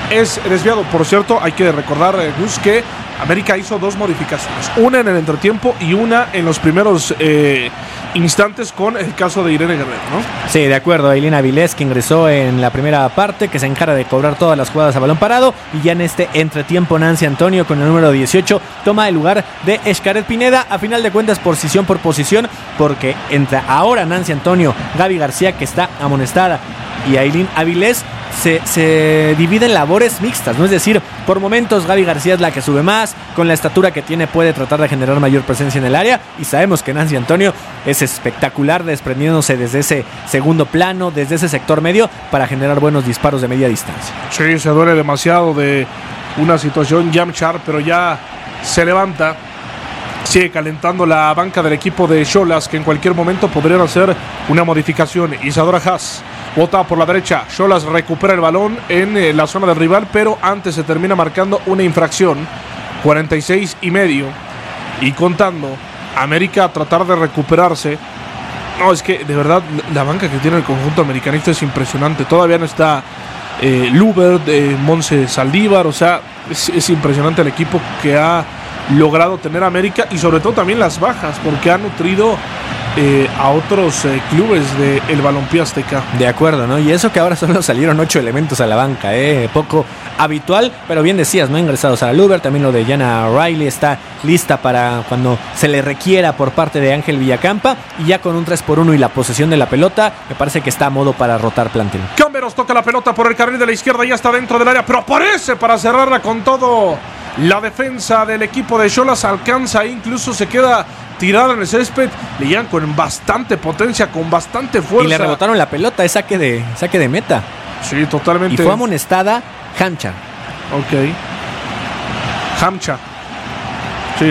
es desviado. Por cierto, hay que recordar, eh, Gus, que América hizo dos modificaciones, una en el entretiempo y una en los primeros eh, instantes con el caso de Irene Guerrero, ¿no? Sí, de acuerdo. Ailín Avilés, que ingresó en la primera parte, que se encarga de cobrar todas las jugadas a balón parado, y ya en este entretiempo Nancy Antonio con el número dieciocho toma el lugar de Xcaret Pineda, a final de cuentas posición por posición, porque entra ahora Nancy Antonio, Gaby García, que está amonestada, y Ailín Avilés. Se, se dividen labores mixtas, ¿no? Es decir, por momentos Gaby García es la que sube más, con la estatura que tiene puede tratar de generar mayor presencia en el área, y sabemos que Nancy Antonio es espectacular desprendiéndose desde ese segundo plano, desde ese sector medio, para generar buenos disparos de media distancia. Sí, se duele demasiado de una situación Yamchar, pero ya se levanta. Sigue calentando la banca del equipo de Xolas, que en cualquier momento podrían hacer una modificación. Isadora Haas bota por la derecha. Xolas recupera el balón en eh, la zona del rival, pero antes se termina marcando una infracción. cuarenta y seis y medio. Y contando, América a tratar de recuperarse. No, es que de verdad la banca que tiene el conjunto americanista es impresionante. Todavía no está eh, Luber, eh, Monse Saldívar. O sea, es, es impresionante el equipo que ha logrado tener América, y sobre todo también las bajas, porque ha nutrido eh, a otros eh, clubes del balompié azteca. De acuerdo, ¿no? Y eso que ahora solo salieron ocho elementos a la banca, ¿eh? Poco habitual, pero bien decías, ¿no? Ingresados a Luber, también lo de Jana Riley está lista para cuando se le requiera por parte de Ángel Villacampa, y ya con un tres por uno y la posesión de la pelota, me parece que está a modo para rotar plantel. Camberos toca la pelota por el carril de la izquierda, ya está dentro del área, pero aparece para cerrarla con todo. La defensa del equipo de Xolas alcanza, incluso se queda tirada en el césped. Le llegan con bastante potencia, con bastante fuerza. Y le rebotaron la pelota, es saque de, saque de meta. Sí, totalmente. Y fue amonestada Hamcha. Ok. Hamcha. Sí.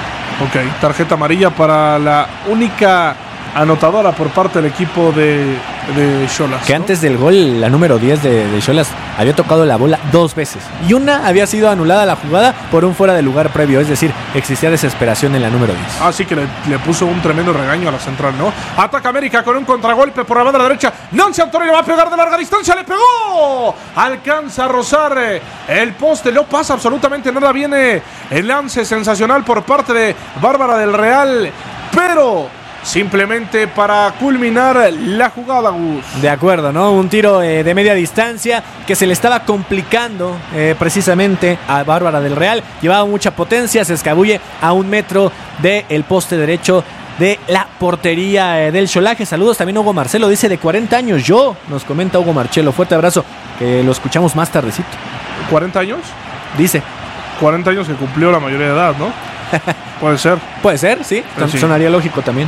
Ok. Tarjeta amarilla para la única anotadora por parte del equipo de, de Xolas, que ¿no? Antes del gol, la número diez de, de Xolas había tocado la bola dos veces, y una había sido anulada la jugada por un fuera de lugar previo, es decir, existía desesperación en la número diez. Ah, sí, que le, le puso un tremendo regaño a la central, ¿no? Ataca América con un contragolpe por la banda de la derecha. Nancy Antonio le va a pegar de larga distancia, le pegó. Alcanza a rozar el poste, no pasa absolutamente nada. Viene el lance sensacional por parte de Bárbara del Real, pero simplemente para culminar la jugada, Gus. De acuerdo, ¿no? Un tiro eh, de media distancia que se le estaba complicando eh, precisamente a Bárbara del Real. Llevaba mucha potencia, se escabulle a un metro del poste derecho de la portería eh, del Xolaje. Saludos también a Hugo Marcelo, dice de cuarenta años yo, nos comenta Hugo Marcelo. Fuerte abrazo, que lo escuchamos más tardecito. ¿cuarenta años? Dice. cuarenta años que cumplió la mayoría de edad, ¿no? Puede ser. Puede ser, sí. sí. Sonaría lógico también.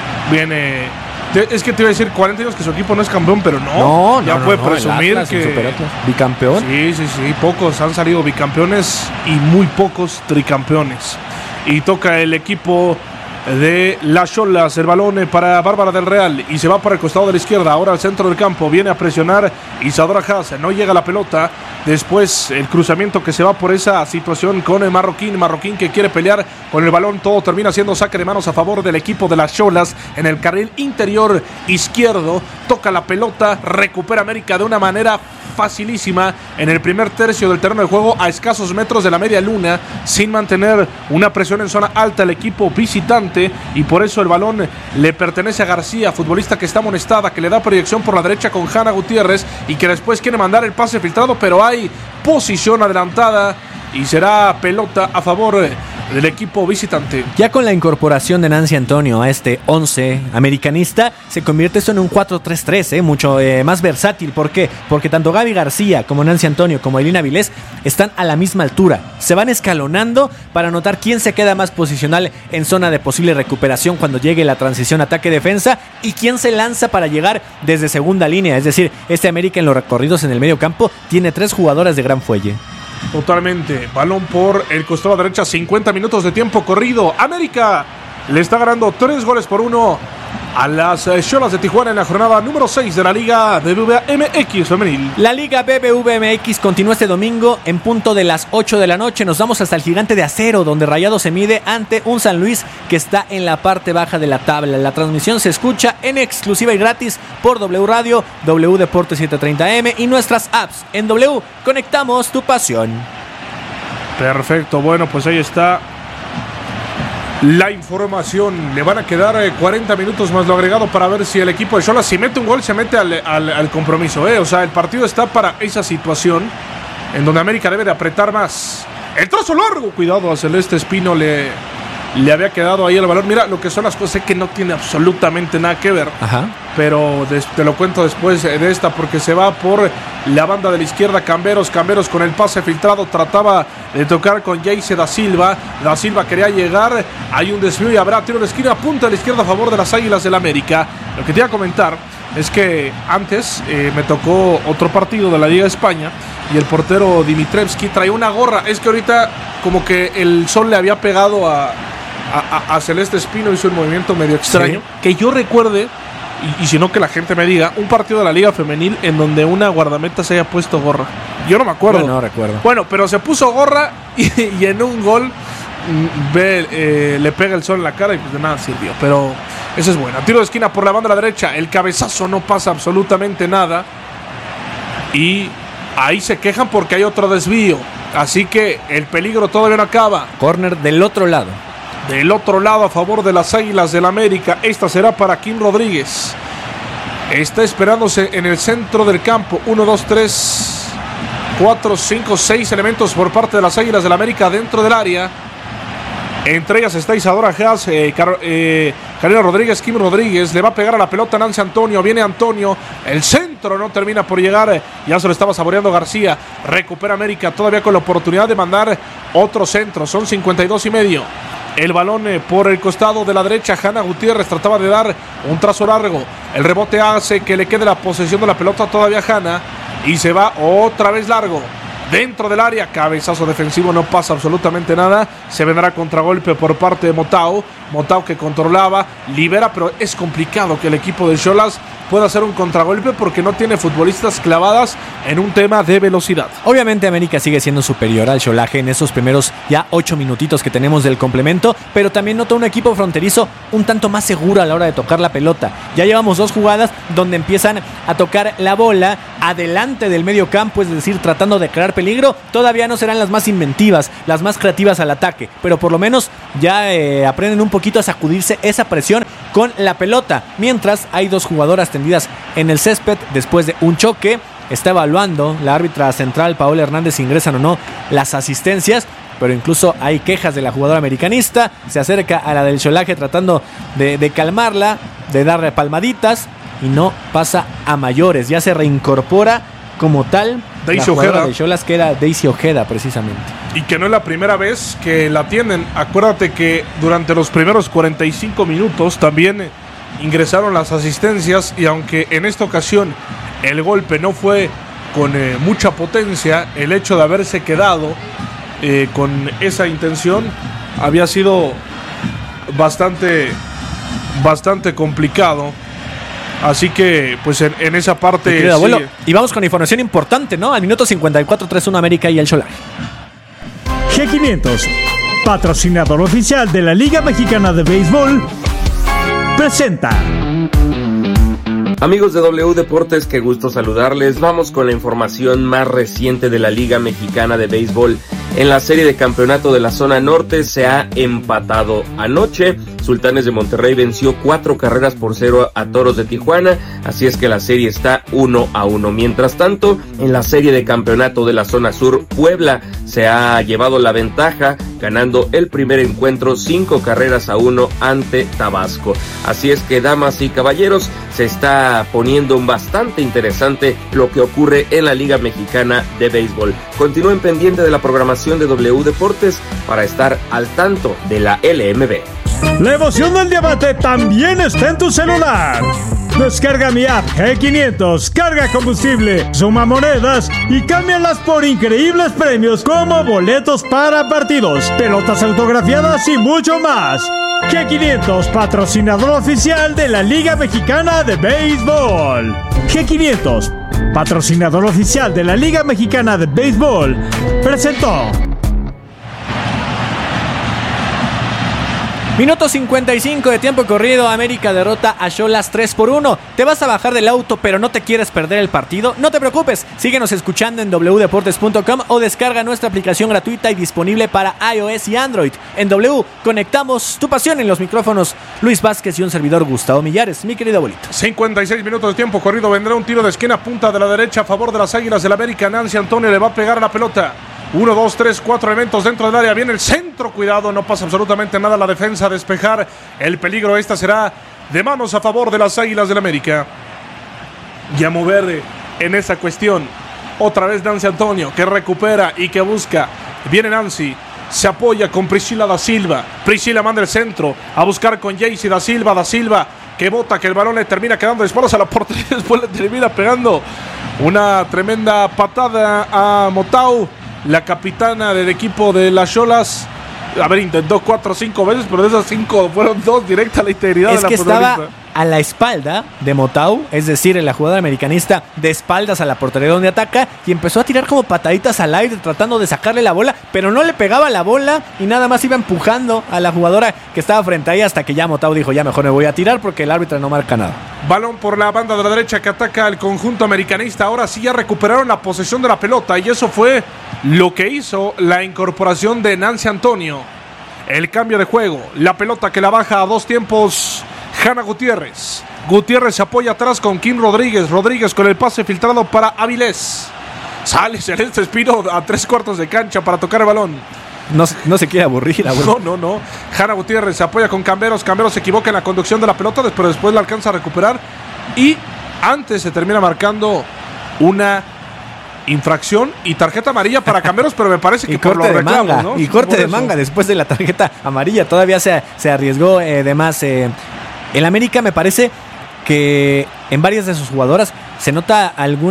Viene. Es que te iba a decir cuarenta años que su equipo no es campeón, pero no. No, no ya no, puede no, presumir Atlas, que. Bicampeón. Sí, sí, sí. Pocos han salido bicampeones y muy pocos tricampeones. Y toca el equipo de las Xolas, el balón para Bárbara del Real y se va para el costado de la izquierda, ahora al centro del campo, viene a presionar Isadora Haas, no llega la pelota, después el cruzamiento que se va por esa situación con el Marroquín, Marroquín que quiere pelear con el balón, todo termina siendo saque de manos a favor del equipo de las Xolas en el carril interior izquierdo, toca la pelota, recupera América de una manera facilísima en el primer tercio del terreno de juego a escasos metros de la media luna, sin mantener una presión en zona alta el equipo visitante, y por eso el balón le pertenece a García, futbolista que está amonestada, que le da proyección por la derecha con Hanna Gutiérrez y que después quiere mandar el pase filtrado, pero hay posición adelantada y será pelota a favor del equipo visitante. Ya con la incorporación de Nancy Antonio a este once americanista, se convierte esto en un cuatro tres tres, ¿eh? mucho eh, más versátil. ¿Por qué? Porque tanto Gaby García como Nancy Antonio como Ailín Avilés están a la misma altura. Se van escalonando para notar quién se queda más posicional en zona de posible recuperación cuando llegue la transición ataque-defensa y quién se lanza para llegar desde segunda línea. Es decir, este América en los recorridos en el medio campo tiene tres jugadoras de gran fuelle. Totalmente, balón por el costado derecha, cincuenta minutos de tiempo corrido. América le está ganando tres goles por uno a las Xolas de Tijuana en la jornada número seis de la Liga B B V A M X femenil. La Liga B B V M X continúa este domingo en punto de las ocho de la noche. Nos vamos hasta el Gigante de Acero, donde Rayados se mide ante un San Luis que está en la parte baja de la tabla. La transmisión se escucha en exclusiva y gratis por W Radio, W Deportes setecientos treinta M y nuestras apps. En W conectamos tu pasión. Perfecto, bueno, pues ahí está la información. Le van a quedar eh, cuarenta minutos más lo agregado para ver si el equipo de Xolas, si mete un gol, se mete al, al, al compromiso. ¿eh? O sea, el partido está para esa situación en donde América debe de apretar más. El trozo largo, cuidado, a Celeste Espino le, le había quedado ahí el balón. Mira, lo que son las cosas, sé que no tiene absolutamente nada que ver. Ajá. Pero des, te lo cuento después de esta, porque se va por la banda de la izquierda Camberos, Camberos con el pase filtrado, trataba de tocar con Jayce da Silva, da Silva quería llegar, hay un desvío y habrá tiro de esquina, punta de la izquierda a favor de las Águilas del América. Lo que te iba a comentar es que antes eh, me tocó otro partido de la Liga de España y el portero Dimitrevski traía una gorra, es que ahorita como que el sol le había pegado a, a, a Celeste Espino, hizo un movimiento medio extraño, sí. Que yo recuerde, Y, y si no que la gente me diga, un partido de la Liga Femenil en donde una guardameta se haya puesto gorra. Yo no me acuerdo. No, no recuerdo. Bueno, pero se puso gorra y, y en un gol ve, eh, le pega el sol en la cara y pues de nada sirvió. Pero eso es bueno. Tiro de esquina por la banda de la derecha. El cabezazo no pasa absolutamente nada. Y ahí se quejan porque hay otro desvío. Así que el peligro todavía no acaba. Córner del otro lado. Del otro lado a favor de las Águilas del América. Esta será para Kim Rodríguez. Está esperándose en el centro del campo. uno, dos, tres, cuatro, cinco, seis elementos por parte de las Águilas del América dentro del área. Entre ellas está Isadora Haas, eh, Car eh, Karina Rodríguez, Kim Rodríguez. Le va a pegar a la pelota Nancy Antonio. Viene Antonio. El centro no termina por llegar. Ya se lo estaba saboreando García. Recupera América todavía con la oportunidad de mandar otro centro. Son cincuenta y dos y medio. El balón eh, por el costado de la derecha. Hanna Gutiérrez trataba de dar un trazo largo. El rebote hace que le quede la posesión de la pelota todavía a Hanna. Y se va otra vez largo. Dentro del área, cabezazo defensivo, no pasa absolutamente nada. Se vendrá contragolpe por parte de Motao. Motao que controlaba, libera, pero es complicado que el equipo de Xolas pueda hacer un contragolpe porque no tiene futbolistas clavadas en un tema de velocidad. Obviamente América sigue siendo superior al Xolaje en esos primeros ya ocho minutitos que tenemos del complemento, pero también nota un equipo fronterizo un tanto más seguro a la hora de tocar la pelota. Ya llevamos dos jugadas donde empiezan a tocar la bola adelante del medio campo, es decir, tratando de crear peligro. Todavía no serán las más inventivas, las más creativas al ataque, pero por lo menos ya eh, aprenden un poquito a sacudirse esa presión con la pelota, mientras hay dos jugadoras tendidas en el césped después de un choque. Está evaluando la árbitra central Paola Hernández si ingresan o no las asistencias, pero incluso hay quejas de la jugadora americanista. Se acerca a la del Xolaje tratando de, de calmarla, de darle palmaditas y no pasa a mayores. Ya se reincorpora como tal Daisy la jugadora Ojeda de Xolas, que era Daisy Ojeda precisamente. Y que no es la primera vez que la atienden. Acuérdate que durante los primeros cuarenta y cinco minutos también ingresaron las asistencias, y aunque en esta ocasión el golpe no fue con eh, mucha potencia, el hecho de haberse quedado eh, con esa intención había sido bastante bastante complicado. Así que, pues en, en esa parte... Sí, abuelo, y vamos con información importante, ¿no? Al minuto cincuenta y cuatro, tres uno América y el Xolaje. G quinientos, patrocinador oficial de la Liga Mexicana de Béisbol, presenta... Amigos de W Deportes, qué gusto saludarles. Vamos con la información más reciente de la Liga Mexicana de Béisbol. En la serie de campeonato de la zona norte se ha empatado anoche. Sultanes de Monterrey venció cuatro carreras por cero a Toros de Tijuana, así es que la serie está uno a uno. Mientras tanto, en la serie de campeonato de la zona sur, Puebla se ha llevado la ventaja, ganando el primer encuentro cinco carreras a uno ante Tabasco. Así es que, damas y caballeros, se está poniendo bastante interesante lo que ocurre en la Liga Mexicana de Béisbol. Continúen pendiente de la programación de W Deportes para estar al tanto de la L M B. La emoción del diamante también está en tu celular. Descarga mi app G quinientos, carga combustible, suma monedas y cámbialas por increíbles premios como boletos para partidos, pelotas autografiadas y mucho más. G quinientos, patrocinador oficial de la Liga Mexicana de Béisbol. G quinientos, patrocinador oficial de la Liga Mexicana de Béisbol, presentó. Minuto cincuenta y cinco de tiempo corrido. América derrota a Xolas tres por uno. ¿Te vas a bajar del auto pero no te quieres perder el partido? No te preocupes, síguenos escuchando en doble u deportes punto com o descarga nuestra aplicación gratuita y disponible para iOS y Android. En W, conectamos tu pasión en los micrófonos. Luis Vázquez y un servidor, Gustavo Millares. Mi querido abuelito. cincuenta y seis minutos de tiempo corrido. Vendrá un tiro de esquina, punta de la derecha a favor de las Águilas del América. Nancy Antonio le va a pegar a la pelota. Uno, dos, tres, cuatro elementos dentro del área. Viene el centro. Cuidado, no pasa absolutamente nada. La defensa a despejar el peligro. Esta será de manos a favor de las Águilas del América. Y a mover en esa cuestión. Otra vez Nancy Antonio, que recupera y que busca. Viene Nancy. Se apoya con Priscila da Silva. Priscila manda el centro a buscar con Jaycee da Silva. Da Silva que bota, que el balón le termina quedando de espaldas a la portería. Después le termina pegando una tremenda patada a Motau, la capitana del equipo de las Xolas. A ver, intentó cuatro o cinco veces, pero de esas cinco fueron dos directas a la integridad es de la que futbolista. Estaba a la espalda de Motau, es decir, en la jugada americanista, de espaldas a la portería donde ataca, y empezó a tirar como pataditas al aire tratando de sacarle la bola, pero no le pegaba la bola y nada más iba empujando a la jugadora que estaba frente a ella, hasta que ya Motau dijo: ya mejor me voy a tirar porque el árbitro no marca nada. Balón por la banda de la derecha que ataca al conjunto americanista. Ahora sí ya recuperaron la posesión de la pelota, y eso fue lo que hizo la incorporación de Nancy Antonio. El cambio de juego, la pelota que la baja a dos tiempos Hanna Gutiérrez. Gutiérrez se apoya atrás con Kim Rodríguez. Rodríguez con el pase filtrado para Avilés. Sale Celeste Espino a tres cuartos de cancha para tocar el balón. No, no se quiere aburrir, abuelo. No, no, no. Hanna Gutiérrez se apoya con Camberos. Camberos se equivoca en la conducción de la pelota, pero después la alcanza a recuperar. Y antes se termina marcando una infracción y tarjeta amarilla para Camberos, pero me parece que y por corte los de reclamos, manga, ¿no? y corte Por de eso. manga después de la tarjeta amarilla. Todavía se, se arriesgó eh, de más. Eh. El América me parece que en varias de sus jugadoras se nota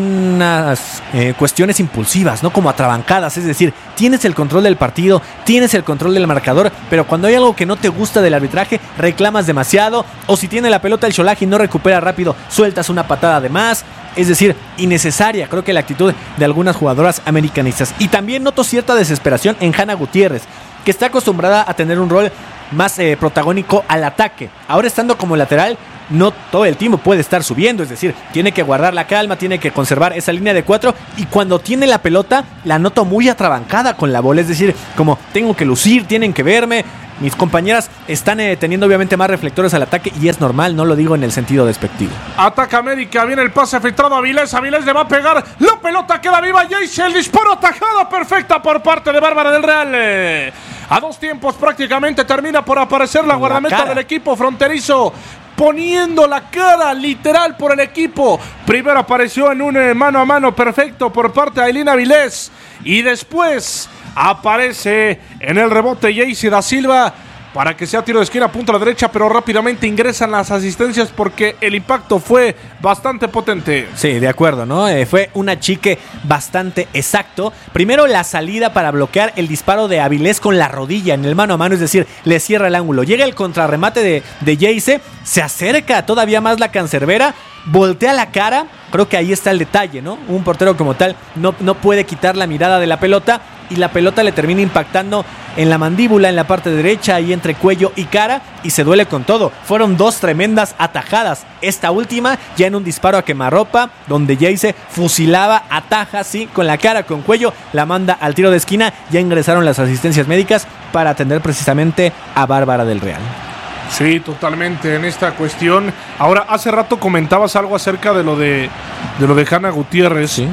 algunas eh, cuestiones impulsivas, ¿no? Como atrabancadas, es decir, tienes el control del partido, tienes el control del marcador, pero cuando hay algo que no te gusta del arbitraje, reclamas demasiado, o si tiene la pelota el Xolaje y no recupera rápido, sueltas una patada de más. Es decir, innecesaria, creo que la actitud de algunas jugadoras americanistas. Y también noto cierta desesperación en Hanna Gutiérrez, que está acostumbrada a tener un rol más eh, protagónico al ataque. Ahora, estando como lateral, no todo el tiempo puede estar subiendo, es decir, tiene que guardar la calma, tiene que conservar esa línea de cuatro, y cuando tiene la pelota la noto muy atrabancada con la bola, es decir, como tengo que lucir, tienen que verme. Mis compañeras están eh, teniendo obviamente más reflectores al ataque, y es normal, no lo digo en el sentido despectivo. Ataca América, viene el pase filtrado a Avilés. Avilés le va a pegar, la pelota queda viva. Jaycee, el disparo, atajada perfecta por parte de Bárbara del Real. A dos tiempos prácticamente termina por aparecer la guardameta del equipo fronterizo, poniendo la cara literal por el equipo. Primero apareció en un eh, mano a mano perfecto por parte de Ailina Avilés, y después aparece en el rebote Jaycee da Silva para que sea tiro de esquina, punta a la derecha, pero rápidamente ingresan las asistencias porque el impacto fue bastante potente. Sí, de acuerdo, ¿no? Eh, fue un achique bastante exacto. Primero la salida para bloquear el disparo de Avilés con la rodilla en el mano a mano, es decir, le cierra el ángulo. Llega el contrarremate de, de Jaycee, se acerca todavía más la cancerbera, voltea la cara. Creo que ahí está el detalle, ¿no? Un portero como tal no, no puede quitar la mirada de la pelota, y la pelota le termina impactando en la mandíbula, en la parte derecha, y entre cuello y cara, y se duele con todo. Fueron dos tremendas atajadas. Esta última ya en un disparo a quemarropa, donde Jaycee fusilaba, ataja, sí, con la cara, con cuello, la manda al tiro de esquina. Ya ingresaron las asistencias médicas para atender precisamente a Bárbara del Real. Sí, totalmente en esta cuestión. Ahora, hace rato comentabas algo acerca de lo de, de lo de Hanna Gutiérrez. ¿Sí?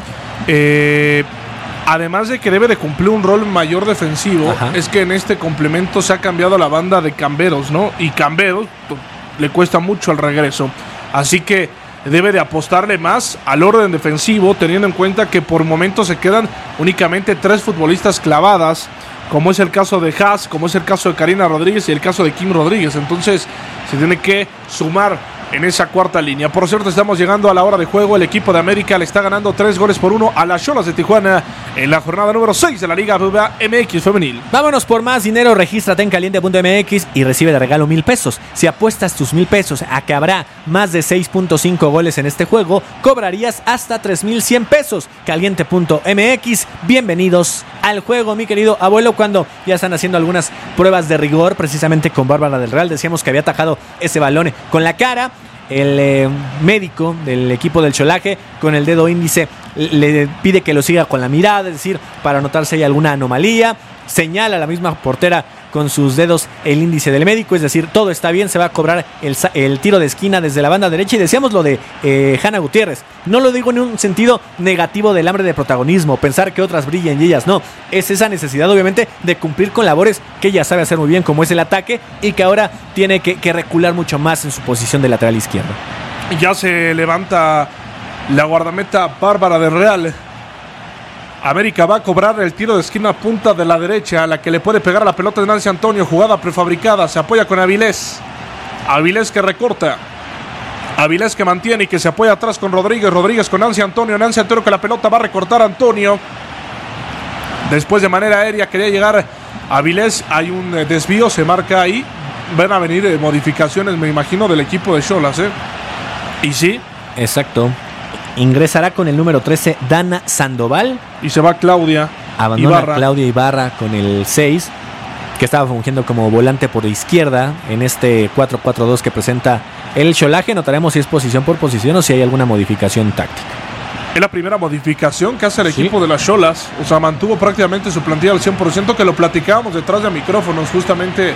Eh, además de que debe de cumplir un rol mayor defensivo, ajá, es que en este complemento se ha cambiado la banda de Camberos, ¿no? Y Camberos le cuesta mucho el regreso. Así que debe de apostarle más al orden defensivo, teniendo en cuenta que por momentos se quedan únicamente tres futbolistas clavadas, como es el caso de Haas, como es el caso de Karina Rodríguez y el caso de Kim Rodríguez. Entonces se tiene que sumar en esa cuarta línea. Por cierto, estamos llegando a la hora de juego. El equipo de América le está ganando tres goles por uno a las Xolas de Tijuana en la jornada número seis de la Liga B B V A M X femenil. Vámonos por más dinero. Regístrate en caliente punto m x y recibe de regalo mil pesos. Si apuestas tus mil pesos a que habrá más de seis punto cinco goles en este juego, cobrarías hasta tres mil cien pesos. caliente punto m x, bienvenidos al juego, mi querido abuelo. Cuando ya están haciendo algunas pruebas de rigor, precisamente con Bárbara del Real, decíamos que había atajado ese balón con la cara. El eh, médico del equipo del Cholaje con el dedo índice le pide que lo siga con la mirada, es decir, para notar si hay alguna anomalía. Señala a la misma portera con sus dedos el índice del médico, es decir, todo está bien, se va a cobrar el, el tiro de esquina desde la banda derecha. Y decíamos lo de eh, Hanna Gutiérrez, no lo digo en un sentido negativo del hambre de protagonismo, pensar que otras brillan y ellas no, es esa necesidad obviamente de cumplir con labores que ella sabe hacer muy bien, como es el ataque, y que ahora tiene que, que recular mucho más en su posición de lateral izquierdo. Ya se levanta la guardameta Bárbara del Real. América va a cobrar el tiro de esquina punta de la derecha, la que le puede pegar a la pelota de Nancy Antonio, jugada prefabricada, se apoya con Avilés, Avilés que recorta, Avilés que mantiene y que se apoya atrás con Rodríguez, Rodríguez con Nancy Antonio, Nancy Antonio que la pelota va a recortar a Antonio, después de manera aérea quería llegar Avilés, hay un desvío, se marca ahí, van a venir modificaciones me imagino del equipo de Xolas, ¿eh? Y sí. Exacto. Ingresará con el número trece Dana Sandoval. Y se va Claudia Abandona Ibarra. Claudia Ibarra con el seis, que estaba fungiendo como volante por izquierda en este cuatro cuatro dos que presenta el Cholaje. Notaremos si es posición por posición o si hay alguna modificación táctica. Es la primera modificación que hace el Sí. equipo de las Xolas. O sea, mantuvo prácticamente su plantilla al cien por ciento, que lo platicábamos detrás de micrófonos justamente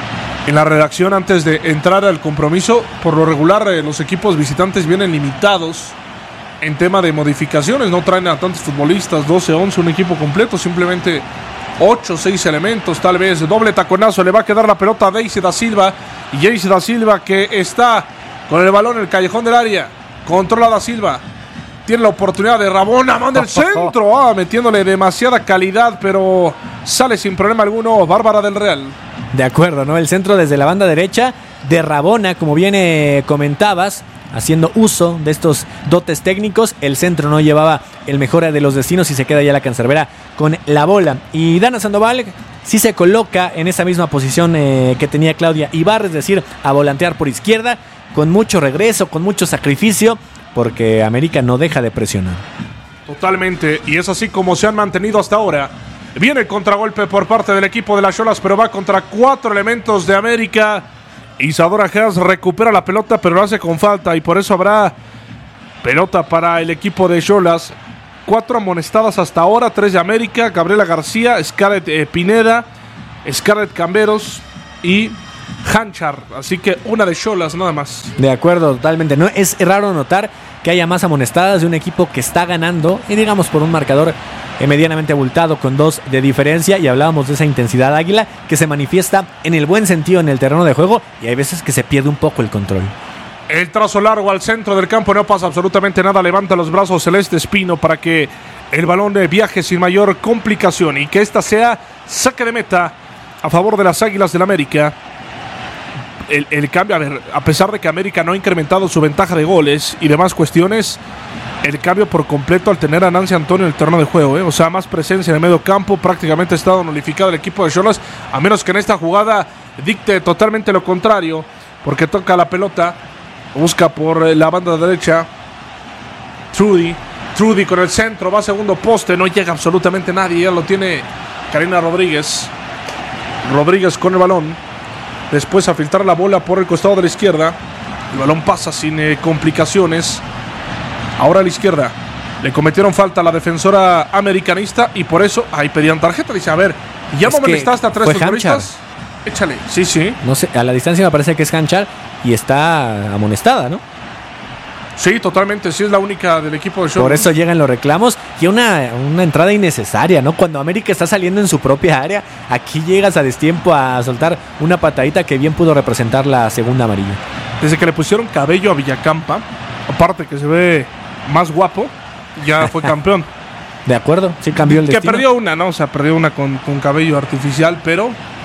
en la redacción antes de entrar al compromiso. Por lo regular, eh, los equipos visitantes vienen limitados en tema de modificaciones, no traen a tantos futbolistas, doce, once, un equipo completo, simplemente ocho, seis elementos, tal vez. Doble taconazo, le va a quedar la pelota a Daisy da Silva, y Daisy da Silva que está con el balón en el callejón del área, controla da Silva, tiene la oportunidad de Rabona, manda el centro, ah, metiéndole demasiada calidad, pero sale sin problema alguno Bárbara del Real. De acuerdo, ¿no? El centro desde la banda derecha de Rabona, como bien eh, comentabas, haciendo uso de estos dotes técnicos. El centro no llevaba el mejor de los destinos y se queda ya la cancerbera con la bola. Y Dana Sandoval sí se coloca en esa misma posición eh, que tenía Claudia Ibarra, es decir, a volantear por izquierda, con mucho regreso, con mucho sacrificio, porque América no deja de presionar. Totalmente, y es así como se han mantenido hasta ahora. Viene el contragolpe por parte del equipo de las Xolas, pero va contra cuatro elementos de América. Isadora Haas recupera la pelota, pero lo hace con falta, y por eso habrá pelota para el equipo de Xolas. Cuatro amonestadas hasta ahora, tres de América: Gabriela García, Scarlett eh, Pineda, Scarlett Camberos y Hanchar. Así que una de Xolas nada más. De acuerdo, totalmente. No es raro notar que haya más amonestadas de un equipo que está ganando, y digamos por un marcador eh, medianamente abultado, con dos de diferencia. Y hablábamos de esa intensidad águila que se manifiesta en el buen sentido en el terreno de juego, y hay veces que se pierde un poco el control. El trazo largo al centro del campo, no pasa absolutamente nada. Levanta los brazos Celeste Espino para que el balón viaje sin mayor complicación y que esta sea saque de meta a favor de las Águilas del América. El, el cambio, a ver, a pesar de que América no ha incrementado su ventaja de goles y demás cuestiones, el cambio por completo al tener a Nancy Antonio en el terreno de juego, ¿eh? O sea, más presencia en el medio campo, prácticamente ha estado nulificado el equipo de Xolas, a menos que en esta jugada dicte totalmente lo contrario, porque toca la pelota, busca por la banda derecha, Trudy, Trudy con el centro, va a segundo poste, no llega absolutamente nadie, ya lo tiene Karina Rodríguez, Rodríguez con el balón. Después a filtrar la bola por el costado de la izquierda. El balón pasa sin eh, complicaciones. Ahora a la izquierda. Le cometieron falta a la defensora americanista y por eso ahí pedían tarjeta. Dice, a ver, ya no me hasta tres futbolistas. Échale. Sí, sí. No sé, a la distancia me parece que es Hanchar y está amonestada, ¿no? Sí, totalmente. Sí, es la única del equipo de Xolas. Por eso llegan los reclamos y una, una entrada innecesaria, ¿no? Cuando América está saliendo en su propia área, aquí llegas a destiempo a soltar una patadita que bien pudo representar la segunda amarilla. Desde que le pusieron cabello a Villacampa, aparte que se ve más guapo, ya fue campeón. De acuerdo, sí cambió el que destino. Que perdió una, ¿no? O sea, perdió una con, con cabello artificial, pero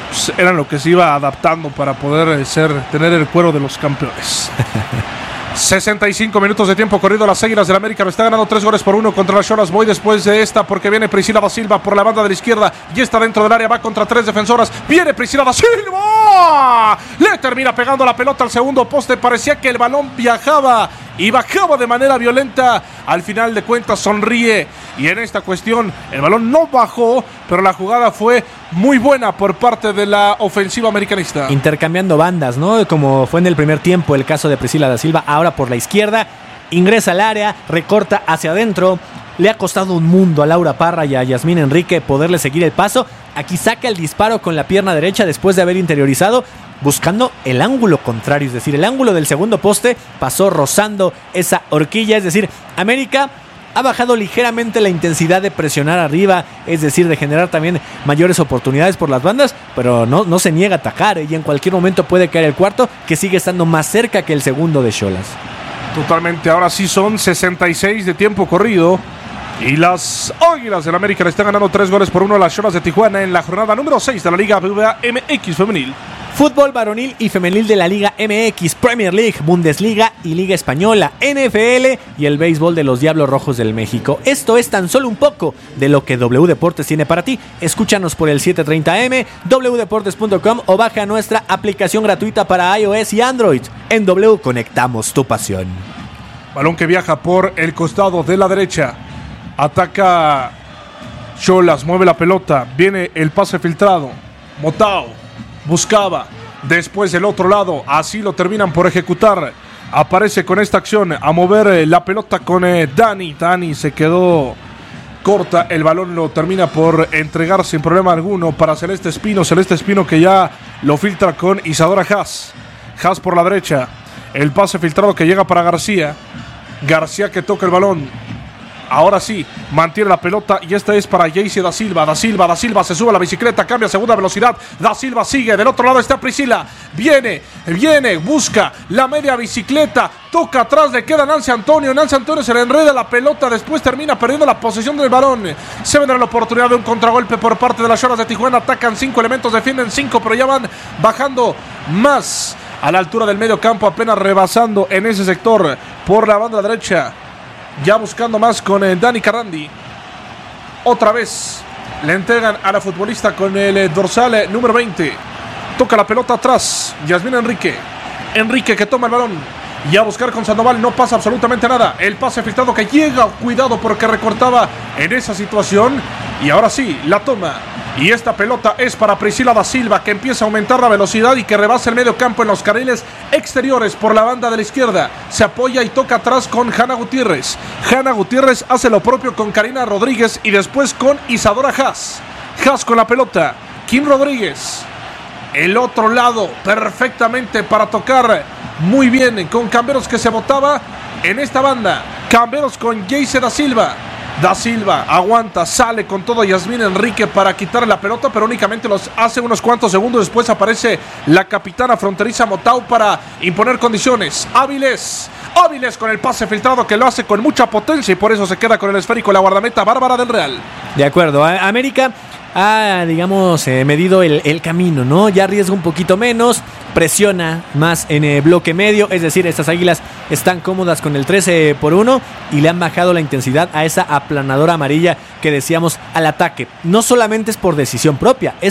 pues, eran lo que se iba adaptando para poder ser, tener el cuero de los campeones. sesenta y cinco minutos de tiempo corrido. Las Águilas del América lo está ganando tres goles por uno contra las Xolas. Voy después de esta porque viene Priscila da Silva por la banda de la izquierda y está dentro del área, va contra tres defensoras. Viene Priscila da Silva, le termina pegando la pelota al segundo poste. Parecía que el balón viajaba y bajaba de manera violenta. Al final de cuentas sonríe y en esta cuestión el balón no bajó, pero la jugada fue muy buena por parte de la ofensiva americanista. Intercambiando bandas, ¿no? Como fue en el primer tiempo el caso de Priscila da Silva, ahora por la izquierda, ingresa al área, recorta hacia adentro. Le ha costado un mundo a Laura Parra y a Yasmín Enrique poderle seguir el paso. Aquí saca el disparo con la pierna derecha después de haber interiorizado, buscando el ángulo contrario, es decir, el ángulo del segundo poste pasó rozando esa horquilla, es decir, América ha bajado ligeramente la intensidad de presionar arriba, es decir, de generar también mayores oportunidades por las bandas, pero no, no se niega a atacar, ¿eh? Y en cualquier momento puede caer el cuarto, que sigue estando más cerca que el segundo de Xolas. Totalmente, ahora sí son sesenta y seis de tiempo corrido y las Águilas del América le están ganando tres goles por uno a las Xolas de Tijuana en la jornada número seis de la Liga B B V A M X femenil. Fútbol varonil y femenil de la Liga M X, Premier League, Bundesliga y Liga Española, N F L y el béisbol de los Diablos Rojos del México. Esto es tan solo un poco de lo que W Deportes tiene para ti. Escúchanos por el setecientos treinta A M, w deportes punto com o baja nuestra aplicación gratuita para iOS y Android. En W conectamos tu pasión. Balón que viaja por el costado de la derecha. Ataca Xolas, mueve la pelota. Viene el pase filtrado. Motao buscaba. Después del otro lado. Así lo terminan por ejecutar. Aparece con esta acción a mover la pelota con eh, Dani. Dani se quedó corta. El balón lo termina por entregar sin problema alguno para Celeste Espino. Celeste Espino que ya lo filtra con Isadora Haas. Haas por la derecha. El pase filtrado que llega para García. García que toca el balón. Ahora sí, mantiene la pelota y esta es para Jayce da Silva. Da Silva, Da Silva se sube a la bicicleta, cambia a segunda velocidad. Da Silva sigue, del otro lado está Priscila. Viene, viene, busca la media bicicleta. Toca atrás, le queda Nancy Antonio. Nancy Antonio se le enreda la pelota, después termina perdiendo la posesión del balón. Se vendrá la oportunidad de un contragolpe por parte de las Xolas de Tijuana. Atacan cinco elementos, defienden cinco, pero ya van bajando más a la altura del medio campo, apenas rebasando en ese sector por la banda derecha. Ya buscando más con eh, Dani Carrandi. Otra vez le entregan a la futbolista con el eh, dorsal eh, número veinte. Toca la pelota atrás. Yasmín Enrique. Enrique que toma el balón. Y a buscar con Sandoval, no pasa absolutamente nada. El pase filtrado que llega, cuidado porque recortaba en esa situación. Y ahora sí, la toma. Y esta pelota es para Priscila da Silva, que empieza a aumentar la velocidad y que rebasa el medio campo en los carriles exteriores por la banda de la izquierda. Se apoya y toca atrás con Hanna Gutiérrez. Hanna Gutiérrez hace lo propio con Karina Rodríguez y después con Isadora Haas. Haas con la pelota. Kim Rodríguez. El otro lado perfectamente para tocar muy bien con Camberos que se botaba en esta banda. Camberos con Jayce da Silva. Da Silva aguanta, sale con todo Yasmín Enrique para quitarle la pelota, pero únicamente los hace unos cuantos segundos. Después aparece la capitana fronteriza Motau para imponer condiciones. Áviles, Áviles con el pase filtrado que lo hace con mucha potencia y por eso se queda con el esférico la guardameta Bárbara del Real. De acuerdo, América ha, digamos, eh, medido el, el camino, ¿no? Ya arriesga un poquito menos, presiona más en el bloque medio, es decir, estas Águilas están cómodas con el trece por uno y le han bajado la intensidad a esa aplanadora amarilla que decíamos al ataque. No solamente es por decisión propia, es